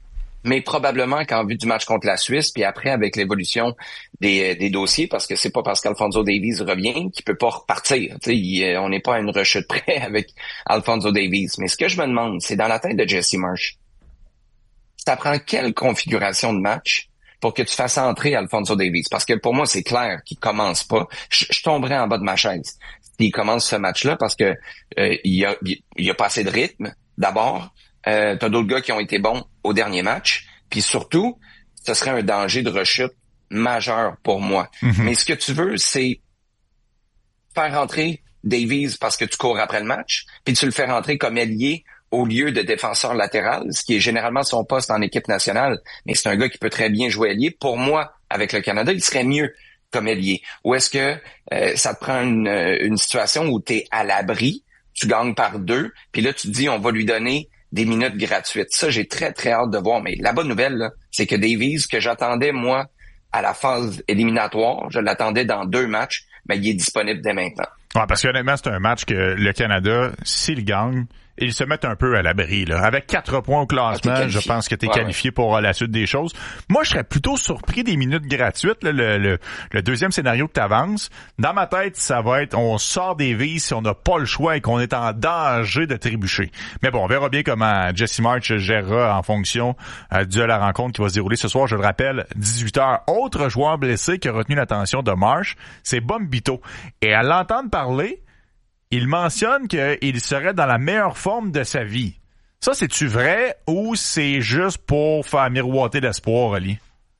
Mais probablement qu'en vue du match contre la Suisse, puis après avec l'évolution des dossiers, parce que c'est pas parce qu'Alphonso Davies revient qu'il peut pas repartir. On n'est pas à une rechute près avec Alphonso Davies. Mais ce que je me demande, c'est dans la tête de Jesse Marsch, ça prend quelle configuration de match pour que tu fasses entrer Alphonso Davies? Parce que pour moi, c'est clair qu'il commence pas. Je tomberais en bas de ma chaise s'il commence ce match-là parce que il y a pas assez de rythme, d'abord. T'as d'autres gars qui ont été bons au dernier match. Puis surtout, ce serait un danger de rechute majeur pour moi. Mm-hmm. Mais ce que tu veux, c'est faire rentrer Davies parce que tu cours après le match, puis tu le fais rentrer comme ailier au lieu de défenseur latéral, ce qui est généralement son poste en équipe nationale. Mais c'est un gars qui peut très bien jouer ailier. Pour moi, avec le Canada, il serait mieux comme ailier. Ou est-ce que ça te prend une situation où tu es à l'abri, tu gagnes par 2, puis là, tu te dis, on va lui donner des minutes gratuites. Ça, j'ai très, très hâte de voir. Mais la bonne nouvelle, là, c'est que Davies, que j'attendais, moi, à la phase éliminatoire, je l'attendais dans 2 matchs, mais il est disponible dès maintenant. Ouais, parce qu'honnêtement, c'est un match que le Canada, s'il gagne, ils se mettent un peu à l'abri, là. Avec 4 points au classement, je pense que t'es qualifié pour la suite des choses. Moi, je serais plutôt surpris des minutes gratuites, là, le deuxième scénario que t'avances. Dans ma tête, ça va être, on sort des vies si on n'a pas le choix et qu'on est en danger de trébucher. Mais bon, on verra bien comment Jesse Marsch gérera en fonction de la rencontre qui va se dérouler ce soir. Je le rappelle, 18h. Autre joueur blessé qui a retenu l'attention de Marsch, c'est Bombito. Et à l'entendre parler, il mentionne qu'il serait dans la meilleure forme de sa vie. Ça, c'est-tu vrai ou c'est juste pour faire miroiter l'espoir, Ali?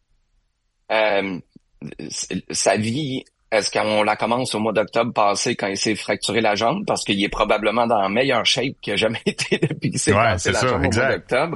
Sa vie, est-ce qu'on la commence au mois d'octobre passé quand il s'est fracturé la jambe? Parce qu'il est probablement dans la meilleure shape qu'il a jamais été depuis qu'il s'est fracturé la jambe au mois d'octobre.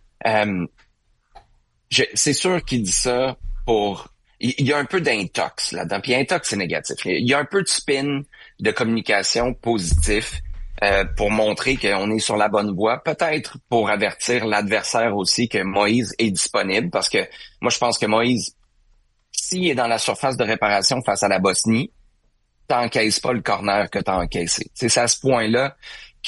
C'est sûr qu'il dit ça pour... Il y a un peu d'intox là-dedans. Puis intox, c'est négatif. Il y a un peu de spin de communication positif pour montrer qu'on est sur la bonne voie. Peut-être pour avertir l'adversaire aussi que Moïse est disponible. Parce que moi, je pense que Moïse, s'il est dans la surface de réparation face à la Bosnie, t'encaisses pas le corner que t'as encaissé. C'est à ce point-là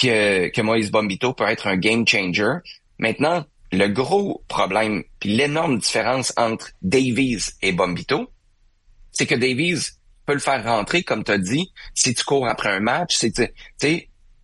que Moïse Bombito peut être un game changer. Maintenant, le gros problème, puis l'énorme différence entre Davies et Bombito, c'est que Davies peut le faire rentrer, comme tu as dit, si tu cours après un match. Il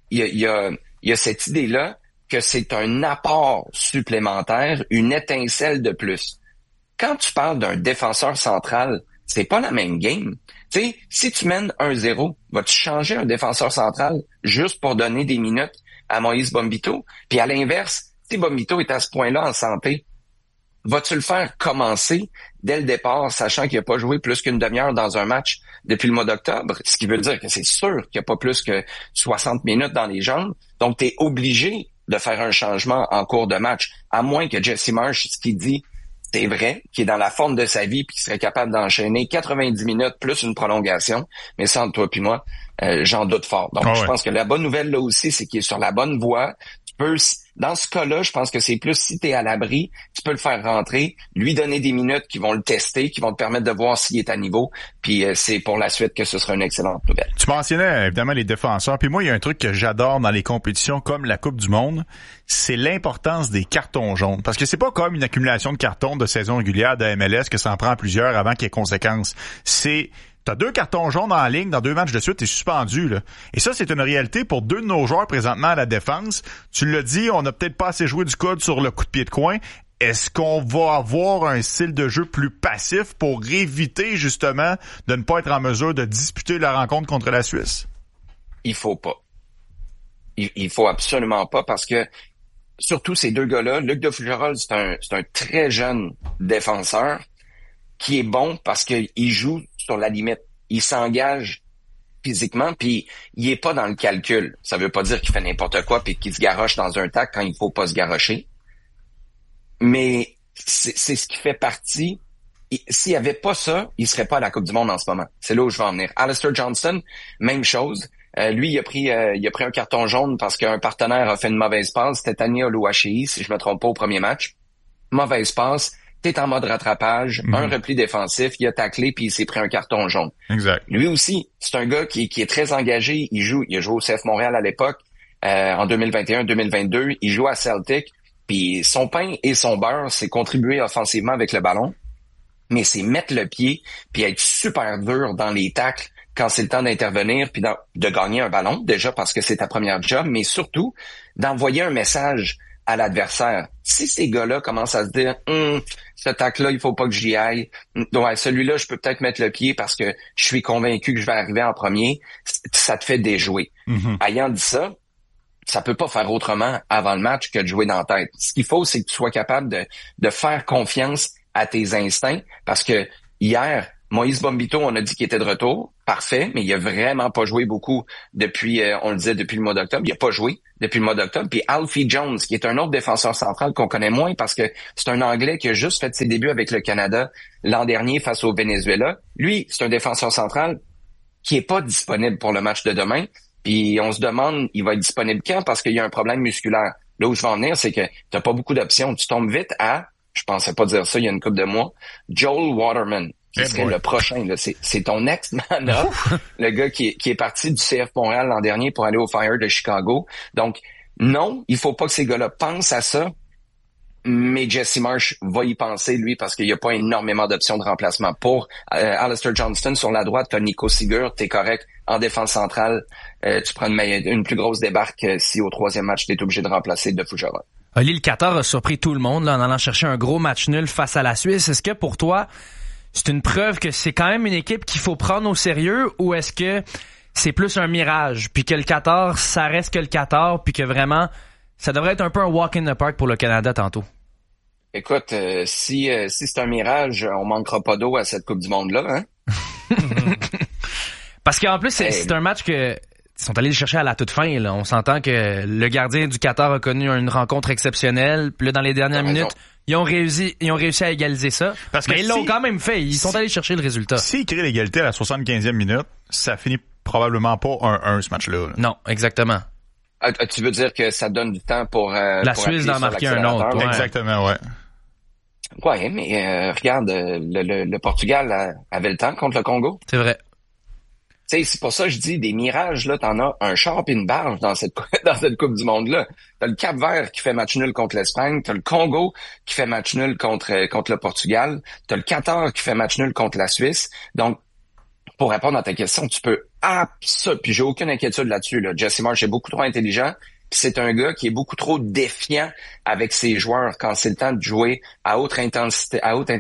y a cette idée-là que c'est un apport supplémentaire, une étincelle de plus. Quand tu parles d'un défenseur central, c'est pas la même game. T'sais, si tu mènes 1-0, vas-tu changer un défenseur central juste pour donner des minutes à Moïse Bombito? Puis à l'inverse, si Bombito est à ce point-là en santé, vas-tu le faire commencer dès le départ, sachant qu'il n'a pas joué plus qu'une demi-heure dans un match depuis le mois d'octobre? Ce qui veut dire que c'est sûr qu'il n'y a pas plus que 60 minutes dans les jambes. Donc, tu es obligé de faire un changement en cours de match, à moins que Jesse Marsch, ce qu'il dit, c'est vrai, qu'il est dans la forme de sa vie puis qu'il serait capable d'enchaîner 90 minutes plus une prolongation. Mais ça, entre toi puis moi, j'en doute fort. Donc, je pense que la bonne nouvelle là aussi, c'est qu'il est sur la bonne voie. Tu peux... Dans ce cas-là, je pense que c'est plus si tu es à l'abri, tu peux le faire rentrer, lui donner des minutes qui vont le tester, qui vont te permettre de voir s'il est à niveau, puis c'est pour la suite que ce sera une excellente nouvelle. Tu mentionnais évidemment les défenseurs, puis moi, il y a un truc que j'adore dans les compétitions comme la Coupe du Monde, c'est l'importance des cartons jaunes. Parce que c'est pas comme une accumulation de cartons de saison régulière de MLS que ça en prend plusieurs avant qu'il y ait conséquences. T'as 2 cartons jaunes en ligne dans 2 matchs de suite, t'es suspendu, là. Et ça, c'est une réalité pour 2 de nos joueurs présentement à la défense. Tu l'as dit, on n'a peut-être pas assez joué du code sur le coup de pied de coin. Est-ce qu'on va avoir un style de jeu plus passif pour éviter, justement, de ne pas être en mesure de disputer la rencontre contre la Suisse? Il faut pas. Il faut absolument pas parce que, surtout ces 2 gars-là, Luc de Fougerolles, c'est un très jeune défenseur qui est bon parce qu'il joue sur la limite. Il s'engage physiquement, puis il est pas dans le calcul. Ça veut pas dire qu'il fait n'importe quoi puis qu'il se garoche dans un tac quand il faut pas se garrocher. Mais c'est ce qui fait partie. S'il y avait pas ça, il serait pas à la Coupe du Monde en ce moment. C'est là où je vais en venir. Alistair Johnston, même chose. Lui, il a pris un carton jaune parce qu'un partenaire a fait une mauvaise passe. C'était Tania Oluwaseyi, si je me trompe pas, au premier match. Mauvaise passe. T'es en mode rattrapage, un repli défensif, il a taclé puis il s'est pris un carton jaune. Exact. Lui aussi, c'est un gars qui est très engagé. Il a joué au CF Montréal à l'époque, en 2021-2022. Il joue à Celtic. Puis son pain et son beurre, c'est contribuer offensivement avec le ballon, mais c'est mettre le pied puis être super dur dans les tacles quand c'est le temps d'intervenir puis de gagner un ballon, déjà parce que c'est ta première job, mais surtout d'envoyer un message à l'adversaire. Si ces gars-là commencent à se dire ce tacle-là, il faut pas que j'y aille. Ouais, celui-là, je peux peut-être mettre le pied parce que je suis convaincu que je vais arriver en premier, ça te fait déjouer. Ayant dit ça, ça peut pas faire autrement avant le match que de jouer dans la tête. Ce qu'il faut, c'est que tu sois capable de faire confiance à tes instincts parce que hier, Moïse Bombito, on a dit qu'il était de retour. Parfait, mais il a vraiment pas joué beaucoup depuis, on le disait, depuis le mois d'octobre. Il a pas joué depuis le mois d'octobre. Puis Alfie Jones, qui est un autre défenseur central qu'on connaît moins parce que c'est un Anglais qui a juste fait ses débuts avec le Canada l'an dernier face au Venezuela. Lui, c'est un défenseur central qui est pas disponible pour le match de demain. Puis on se demande, il va être disponible quand parce qu'il y a un problème musculaire. Là où je vais en venir, c'est que t'as pas beaucoup d'options. Tu tombes vite à, je pensais pas dire ça il y a une couple de mois, Joel Waterman. Qui serait le prochain, là. C'est ton ex-man-up, le gars qui est parti du CF Montréal l'an dernier pour aller au Fire de Chicago. Donc, non, il faut pas que ces gars-là pensent à ça, mais Jesse Marsh va y penser, lui, parce qu'il n'y a pas énormément d'options de remplacement. Pour Alistair Johnston, sur la droite, t'as Nico Sigur, t'es correct. En défense centrale, tu prends une plus grosse débarque si au troisième match, t'es obligé de remplacer De Fougerotte. Oli, le Qatar a surpris tout le monde là, en allant chercher un gros match nul face à la Suisse. Est-ce que pour toi, c'est une preuve que c'est quand même une équipe qu'il faut prendre au sérieux ou est-ce que c'est plus un mirage puis que le Qatar, ça reste que le Qatar puis que vraiment, ça devrait être un peu un walk in the park pour le Canada tantôt? Écoute, si c'est un mirage, on manquera pas d'eau à cette Coupe du Monde-là, hein? Parce qu'en plus, c'est un match que ils sont allés le chercher à la toute fin. Là. On s'entend que le gardien du Qatar a connu une rencontre exceptionnelle. Puis là, dans les dernières minutes, ils ont réussi à égaliser ça. Mais ils l'ont quand même fait. Ils sont allés chercher le résultat. S'ils créent l'égalité à la 75e minute, ça finit probablement pas 1-1 ce match-là. Là. Non, exactement. Tu veux dire que ça donne du temps pour la Suisse d'en marquer un autre. Ouais. Exactement, ouais. Ouais, mais regarde, le Portugal avait le temps contre le Congo. C'est vrai. Tu sais, c'est pour ça que je dis des mirages, là, t'en as un char et une barge dans cette Coupe du Monde-là. T'as le Cap-Vert qui fait match nul contre l'Espagne, t'as le Congo qui fait match nul contre le Portugal, t'as le Qatar qui fait match nul contre la Suisse. Donc, pour répondre à ta question, tu peux puis j'ai aucune inquiétude là-dessus, là. Jesse Marsh est beaucoup trop intelligent, puis c'est un gars qui est beaucoup trop défiant avec ses joueurs quand c'est le temps de jouer à haute intensité,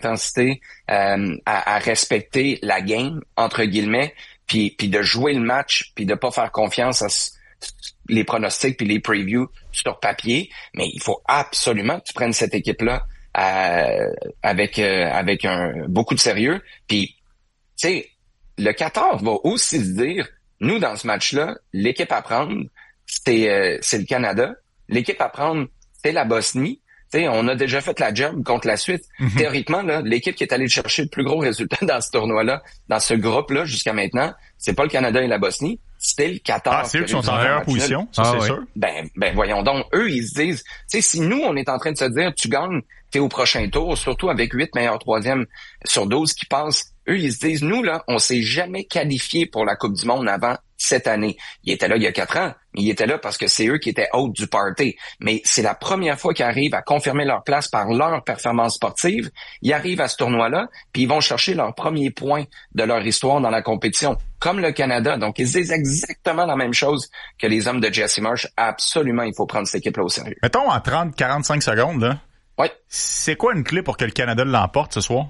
à respecter la game, entre guillemets, puis de jouer le match, puis de pas faire confiance à les pronostics puis les previews sur papier. Mais il faut absolument que tu prennes cette équipe-là avec beaucoup de sérieux. Puis, tu sais, le Qatar va aussi se dire, nous, dans ce match-là, l'équipe à prendre, c'est le Canada. L'équipe à prendre, c'est la Bosnie. T'sais, on a déjà fait la job contre la Suisse. Théoriquement, là, l'équipe qui est allée chercher le plus gros résultat dans ce tournoi-là, dans ce groupe-là jusqu'à maintenant, c'est pas le Canada et la Bosnie, c'était le Qatar. Ah, c'est eux qui sont en meilleure position, ça c'est sûr. Ben voyons donc, eux, ils se disent, tu sais, si nous, on est en train de se dire, tu gagnes, t'es au prochain tour, surtout avec 8 meilleurs troisièmes sur 12 qui passent, eux, ils se disent, nous, là, on s'est jamais qualifié pour la Coupe du Monde avant cette année. Ils étaient là il y a 4 ans, mais ils étaient là parce que c'est eux qui étaient hôtes du party. Mais c'est la première fois qu'ils arrivent à confirmer leur place par leur performance sportive. Ils arrivent à ce tournoi-là, puis ils vont chercher leur premier point de leur histoire dans la compétition, comme le Canada. Donc, ils disent exactement la même chose que les hommes de Jesse Marsh. Absolument, il faut prendre cette équipe-là au sérieux. Mettons en 30-45 secondes, là. Ouais. C'est quoi une clé pour que le Canada l'emporte ce soir?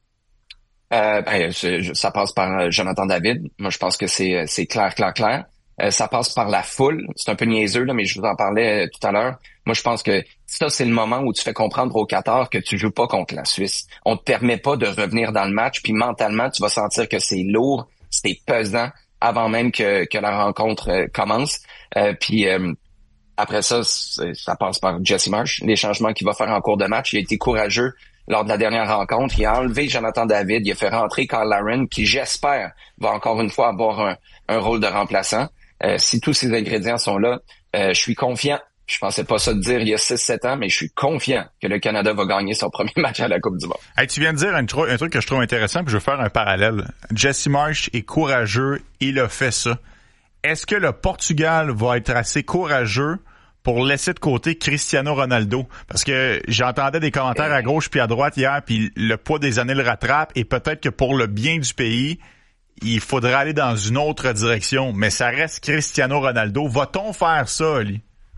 Ça passe par Jonathan David. Moi, je pense que c'est clair. Ça passe par la foule. C'est un peu niaiseux, là, mais je vous en parlais tout à l'heure. Moi, je pense que ça, c'est le moment où tu fais comprendre au Qatar que tu joues pas contre la Suisse. On te permet pas de revenir dans le match, puis mentalement, tu vas sentir que c'est lourd, c'est pesant avant même que la rencontre commence. Puis après ça, ça passe par Jesse Marsh. Les changements qu'il va faire en cours de match, il a été courageux. Lors de la dernière rencontre, il a enlevé Jonathan David, il a fait rentrer Kyle Larin, qui, j'espère, va encore une fois avoir un rôle de remplaçant. Si tous ces ingrédients sont là, je suis confiant. Je pensais pas ça te dire il y a 6-7 ans, mais je suis confiant que le Canada va gagner son premier match à la Coupe du Monde. Hey, tu viens de dire un truc que je trouve intéressant, puis je veux faire un parallèle. Jesse Marsh est courageux, il a fait ça. Est-ce que le Portugal va être assez courageux pour laisser de côté Cristiano Ronaldo? Parce que j'entendais des commentaires à gauche puis à droite hier, puis le poids des années le rattrape, et peut-être que pour le bien du pays, il faudra aller dans une autre direction. Mais ça reste Cristiano Ronaldo. Va-t-on faire ça, Oli?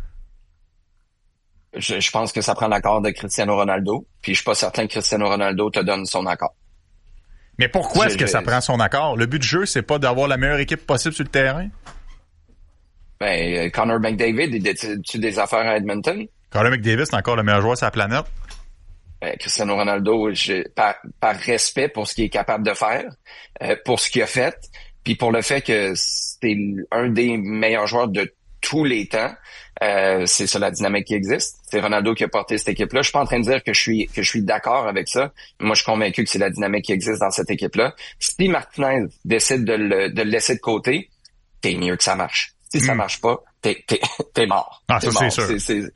Je pense que ça prend l'accord de Cristiano Ronaldo, puis je suis pas certain que Cristiano Ronaldo te donne son accord. Mais pourquoi est-ce que ça prend son accord? Le but du jeu, c'est pas d'avoir la meilleure équipe possible sur le terrain? Ben, Connor McDavid, il décide des affaires à Edmonton. Connor McDavid, c'est encore le meilleur joueur sur la planète. Ben, Cristiano Ronaldo, par respect pour ce qu'il est capable de faire, pour ce qu'il a fait, puis pour le fait que c'est un des meilleurs joueurs de tous les temps, c'est ça la dynamique qui existe. C'est Ronaldo qui a porté cette équipe-là. Je suis pas en train de dire que je suis d'accord avec ça. Moi, je suis convaincu que c'est la dynamique qui existe dans cette équipe-là. Si Martinez décide de le laisser de côté, t'es mieux que ça marche. Si ça marche pas, t'es mort. Ah, ça, mort. c'est sûr.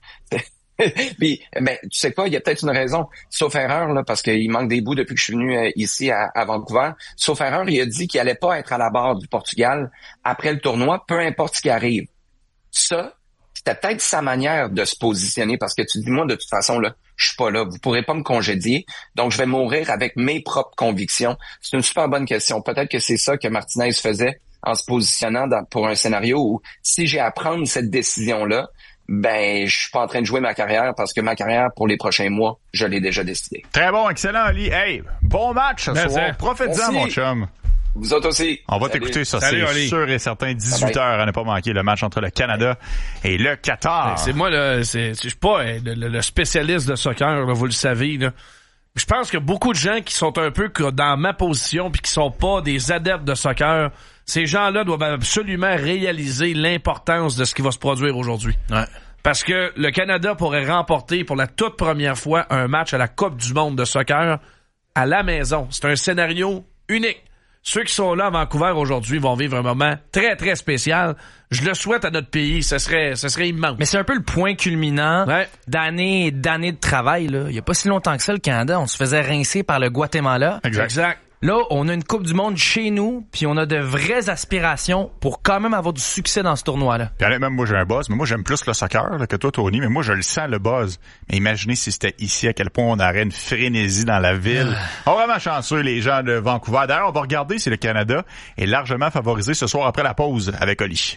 Puis, ben, tu sais quoi, il y a peut-être une raison. Sauf erreur, là, parce qu'il manque des bouts depuis que je suis venu ici à Vancouver. Sauf erreur, il a dit qu'il allait pas être à la barre du Portugal après le tournoi, peu importe ce qui arrive. Ça, c'était peut-être sa manière de se positionner, parce que tu dis, moi, de toute façon, là, je suis pas là. Vous pourrez pas me congédier. Donc, je vais mourir avec mes propres convictions. C'est une super bonne question. Peut-être que c'est ça que Martinez faisait en se positionnant pour un scénario où, si j'ai à prendre cette décision-là, ben, je suis pas en train de jouer ma carrière, parce que ma carrière, pour les prochains mois, je l'ai déjà décidée. Très bon, excellent, Ali. Hey, bon match ce soir. Profite-en, mon chum. Vous autres aussi. On va t'écouter ça, c'est sûr et certain. 18h à ne pas manquer, le match entre le Canada et le Qatar. C'est moi, là, je suis pas le spécialiste de soccer, là, vous le savez, là. Je pense que beaucoup de gens qui sont un peu dans ma position puis qui sont pas des adeptes de soccer, ces gens-là doivent absolument réaliser l'importance de ce qui va se produire aujourd'hui. Ouais. Parce que le Canada pourrait remporter pour la toute première fois un match à la Coupe du monde de soccer à la maison. C'est un scénario unique. Ceux qui sont là à Vancouver aujourd'hui vont vivre un moment très, très spécial. Je le souhaite à notre pays. Ce serait immense. Mais c'est un peu le point culminant d'années de travail, là. Il y a pas si longtemps que ça, le Canada, on se faisait rincer par le Guatemala. Exact. Là, on a une Coupe du monde chez nous, puis on a de vraies aspirations pour quand même avoir du succès dans ce tournoi-là. Puis même moi, j'ai un buzz, mais moi, j'aime plus le soccer là, que toi, Tony, mais moi, je le sens, le buzz. Mais imaginez si c'était ici, à quel point on aurait une frénésie dans la ville. On est vraiment chanceux, les gens de Vancouver. D'ailleurs, on va regarder si le Canada est largement favorisé ce soir après la pause avec Oli.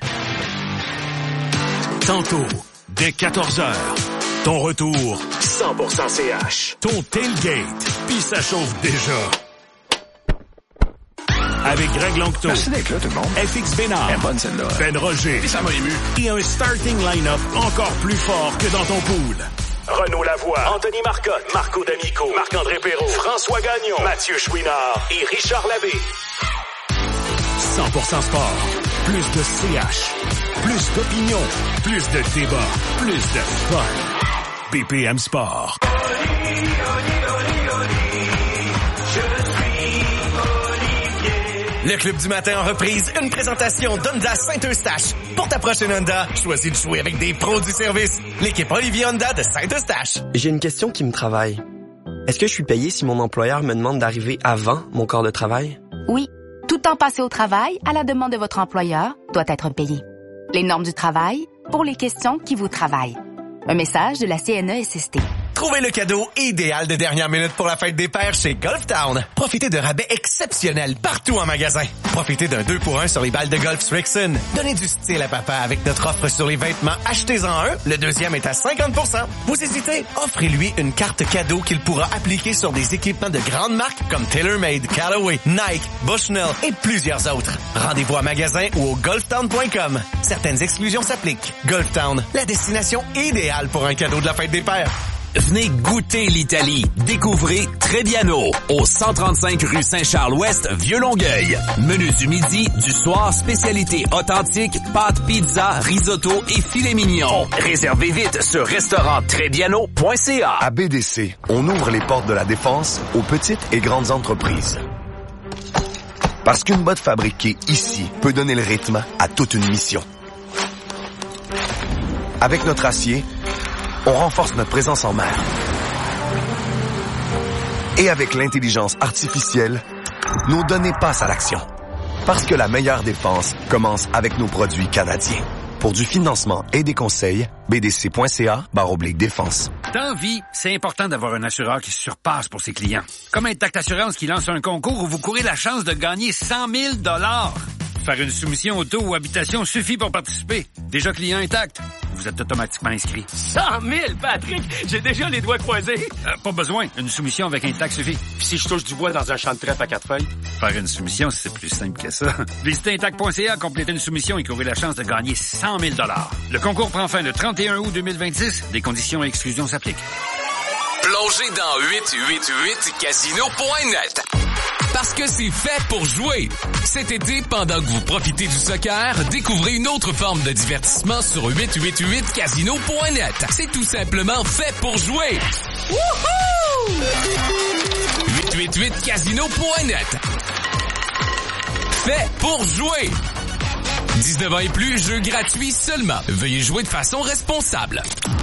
Tantôt, dès 14h, ton retour 100% CH. Ton tailgate, puis ça chauffe déjà. Avec Greg Longto. Merci d'être là, tout le monde. FX Bénard. Elle est bonne, celle-là. Ben Roger. Et ça m'a ému. Et un starting line-up encore plus fort que dans ton pool. Renaud Lavoie, Anthony Marcotte, Marco D'Amico, Marc-André Perrault, François Gagnon, Mathieu Chouinard et Richard Labbé. 100% sport. Plus de CH. Plus d'opinion. Plus de débat. Plus de fun. BPM Sport. Le Club du matin en reprise, une présentation d'Honda Saint-Eustache. Pour ta prochaine Honda, choisis de jouer avec des pros du service. L'équipe Olivier Honda de Saint-Eustache. J'ai une question qui me travaille. Est-ce que je suis payé si mon employeur me demande d'arriver avant mon quart de travail? Oui. Tout temps passé au travail, à la demande de votre employeur, doit être payé. Les normes du travail, pour les questions qui vous travaillent. Un message de la CNESST. Trouvez le cadeau idéal de dernière minute pour la fête des pères chez Golf Town. Profitez de rabais exceptionnels partout en magasin. Profitez d'un 2-pour-1 sur les balles de golf Strixon. Donnez du style à papa avec notre offre sur les vêtements. Achetez-en un, le deuxième est à 50%. Vous hésitez? Offrez-lui une carte cadeau qu'il pourra appliquer sur des équipements de grandes marques comme TaylorMade, Callaway, Nike, Bushnell et plusieurs autres. Rendez-vous à magasin ou au golftown.com. Certaines exclusions s'appliquent. Golf Town, la destination idéale pour un cadeau de la fête des pères. Venez goûter l'Italie. Découvrez Trebbiano au 135 rue Saint-Charles-Ouest, Vieux-Longueuil. Menu du midi, du soir, spécialité authentique, pâtes, pizza, risotto et filet mignon. Réservez vite sur restauranttrebbiano.ca. À BDC, on ouvre les portes de la défense aux petites et grandes entreprises. Parce qu'une botte fabriquée ici peut donner le rythme à toute une mission. Avec notre acier, on renforce notre présence en mer. Et avec l'intelligence artificielle, nos données passent à l'action. Parce que la meilleure défense commence avec nos produits canadiens. Pour du financement et des conseils, bdc.ca/défense. Dans la vie, c'est important d'avoir un assureur qui se surpasse pour ses clients. Comme Intact Assurance qui lance un concours où vous courez la chance de gagner 100 000 $. Faire une soumission auto ou habitation suffit pour participer. Déjà client Intact, vous êtes automatiquement inscrit. 100 000, Patrick! J'ai déjà les doigts croisés. Pas besoin. Une soumission avec Intact suffit. Puis si je touche du bois dans un champ de trèfle à 4 feuilles? Faire une soumission, c'est plus simple que ça. Visitez Intact.ca, complétez une soumission et courez la chance de gagner 100 000 $. Le concours prend fin le 31 août 2026. Des conditions et exclusions s'appliquent. Plongez dans 888casino.net. Parce que c'est fait pour jouer. Cet été, pendant que vous profitez du soccer, découvrez une autre forme de divertissement sur 888casino.net. C'est tout simplement fait pour jouer. Wouhou! 888casino.net. Fait pour jouer. 19 ans et plus, jeu gratuit seulement. Veuillez jouer de façon responsable.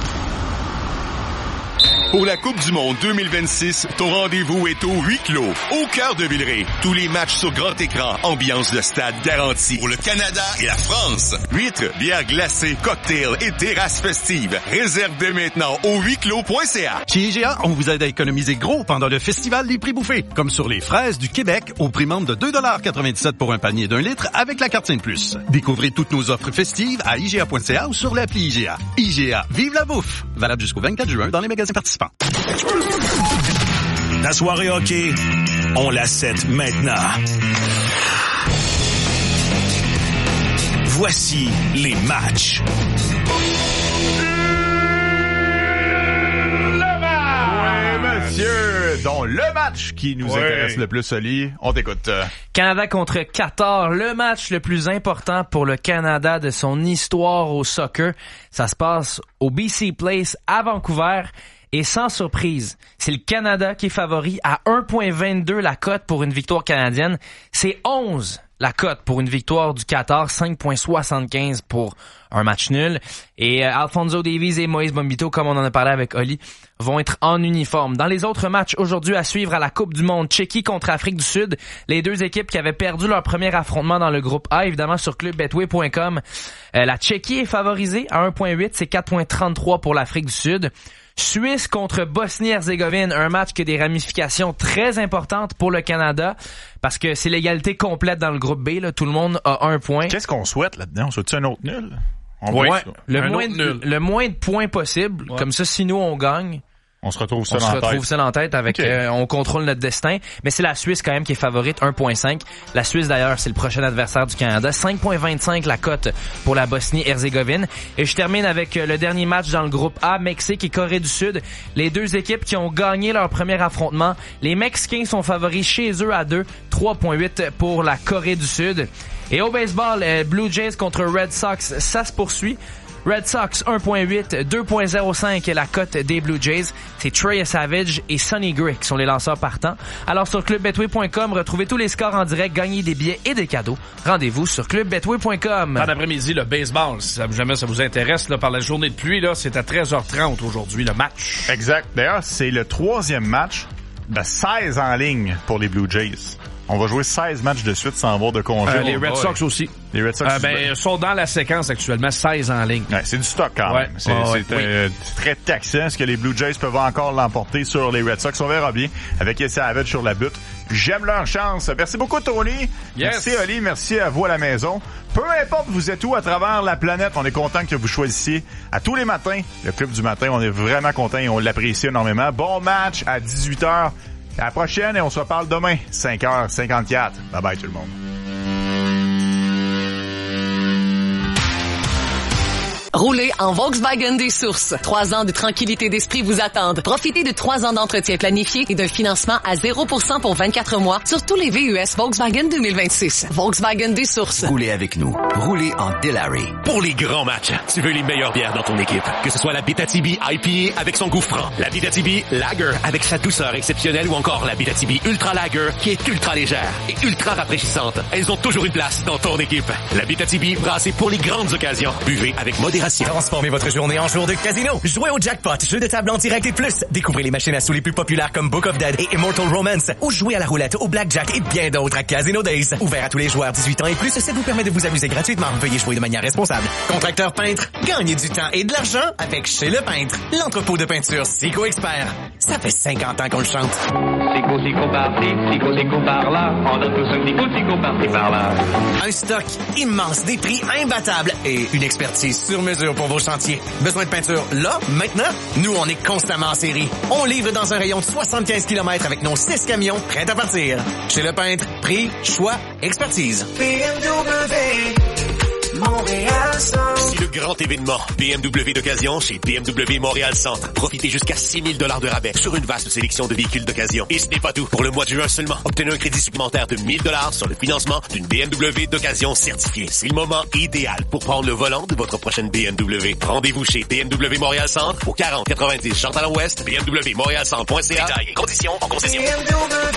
Pour la Coupe du Monde 2026, ton rendez-vous est au huis clos, au cœur de Villeray. Tous les matchs sur grand écran, ambiance de stade garantie. Pour le Canada et la France, huîtres, bières glacées, cocktails et terrasses festives. Réserve dès maintenant au huisclos.ca. Chez IGA, on vous aide à économiser gros pendant le festival des prix bouffés, comme sur les fraises du Québec au prix membre de 2,97 $ pour un panier d'1 litre avec la carte Sainte Plus. Découvrez toutes nos offres festives à IGA.ca ou sur l'appli IGA. IGA, vive la bouffe! Valable jusqu'au 24 juin dans les magasins participants. La soirée hockey, on la set maintenant. Voici les matchs. Monsieur, dont le match qui nous intéresse le plus, Oli, on t'écoute. Canada contre Qatar, le match le plus important pour le Canada de son histoire au soccer. Ça se passe au BC Place à Vancouver. Et sans surprise, c'est le Canada qui est favori à 1,22 la cote pour une victoire canadienne. C'est 11 la cote pour une victoire du Qatar, 5,75 pour un match nul. Et Alphonso Davies et Moïse Bombito, comme on en a parlé avec Oli, vont être en uniforme. Dans les autres matchs aujourd'hui à suivre à la Coupe du Monde, Tchéquie contre Afrique du Sud, les deux équipes qui avaient perdu leur premier affrontement dans le groupe A, évidemment sur clubbetway.com. La Tchéquie est favorisée à 1,8, c'est 4,33 pour l'Afrique du Sud. Suisse contre Bosnie-Herzégovine, un match qui a des ramifications très importantes pour le Canada parce que c'est l'égalité complète dans le groupe B. Là. Tout le monde a 1 point. Qu'est-ce qu'on souhaite là-dedans? On souhaite un autre nul? Le moins de points possible. Ouais. Comme ça, si nous, on gagne... On se retrouve seul en tête avec on contrôle notre destin, mais c'est la Suisse quand même qui est favorite 1,5. La Suisse d'ailleurs, c'est le prochain adversaire du Canada, 5,25 la cote pour la Bosnie-Herzégovine. Et je termine avec le dernier match dans le groupe A, Mexique et Corée du Sud. Les deux équipes qui ont gagné leur premier affrontement. Les Mexicains sont favoris chez eux à 2, 3,8 pour la Corée du Sud. Et au baseball, Blue Jays contre Red Sox, ça se poursuit. Red Sox 1,8, 2,05 la cote des Blue Jays. C'est Trey Savage et Sonny Gray qui sont les lanceurs partants. Alors sur clubbetway.com, retrouvez tous les scores en direct, gagnez des billets et des cadeaux. Rendez-vous sur clubbetway.com. Fin d'après-midi, le baseball, si jamais ça vous intéresse, là, par la journée de pluie, là, c'est à 13h30 aujourd'hui, le match. Exact. D'ailleurs, c'est le 3e match de 16 en ligne pour les Blue Jays. On va jouer 16 matchs de suite sans avoir de congé. Les Red Sox aussi. Les Red Sox sont dans la séquence actuellement, 16 en ligne. Ouais, c'est du stock quand même. C'est très taxant. Est-ce que les Blue Jays peuvent encore l'emporter sur les Red Sox? On verra bien avec Savage sur la butte. J'aime leur chance. Merci beaucoup, Tony. Yes. Merci, Oli. Merci à vous à la maison. Peu importe vous êtes où à travers la planète, on est content que vous choisissiez à tous les matins le Club du matin. On est vraiment content et on l'apprécie énormément. Bon match à 18h. À la prochaine et on se reparle demain, 5h54. Bye bye tout le monde. Roulez en Volkswagen des Sources. 3 ans de tranquillité d'esprit vous attendent. Profitez de 3 ans d'entretien planifié et d'un financement à 0% pour 24 mois sur tous les VUS Volkswagen 2026. Volkswagen des Sources. Roulez avec nous. Roulez en Delary. Pour les grands matchs, tu veux les meilleures bières dans ton équipe. Que ce soit la Abitibi IPA avec son goût franc, la Abitibi Lager avec sa douceur exceptionnelle ou encore la Abitibi Ultra Lager qui est ultra légère et ultra rafraîchissante. Elles ont toujours une place dans ton équipe. La Abitibi brassée pour les grandes occasions. Buvez avec modération financier. Transformez votre journée en jour de casino. Jouez au jackpot, jeu de table en direct et plus. Découvrez les machines à sous les plus populaires comme Book of Dead et Immortal Romance. Ou jouez à la roulette, au blackjack et bien d'autres à Casino Days. Ouvert à tous les joueurs 18 ans et plus, ça vous permet de vous amuser gratuitement. Veuillez jouer de manière responsable. Contracteur peintre, gagnez du temps et de l'argent avec Chez le Peintre. L'entrepôt de peinture Sico Expert. Ça fait 50 ans qu'on le chante. Sico par-ci, Sico par-là. On a tous un Sico par-ci par-là. Un stock immense, des prix imbattables et une expertise sur mesure pour vos chantiers. Besoin de peinture là, maintenant? Nous, on est constamment en série. On livre dans un rayon de 75 km avec nos 6 camions prêts à partir. Chez le Peintre, prix, choix, expertise. BMW Montréal Centre. C'est le grand événement BMW d'occasion chez BMW Montréal Centre. Profitez jusqu'à 6 000 $ de rabais sur une vaste sélection de véhicules d'occasion. Et ce n'est pas tout. Pour le mois de juin seulement, obtenez un crédit supplémentaire de 1 000 $ sur le financement d'une BMW d'occasion certifiée. C'est le moment idéal pour prendre le volant de votre prochaine BMW. Rendez-vous chez BMW Montréal Centre au 4090 Chantal-Ouest, bmwmontrealcentre.ca. Détails et conditions en concession.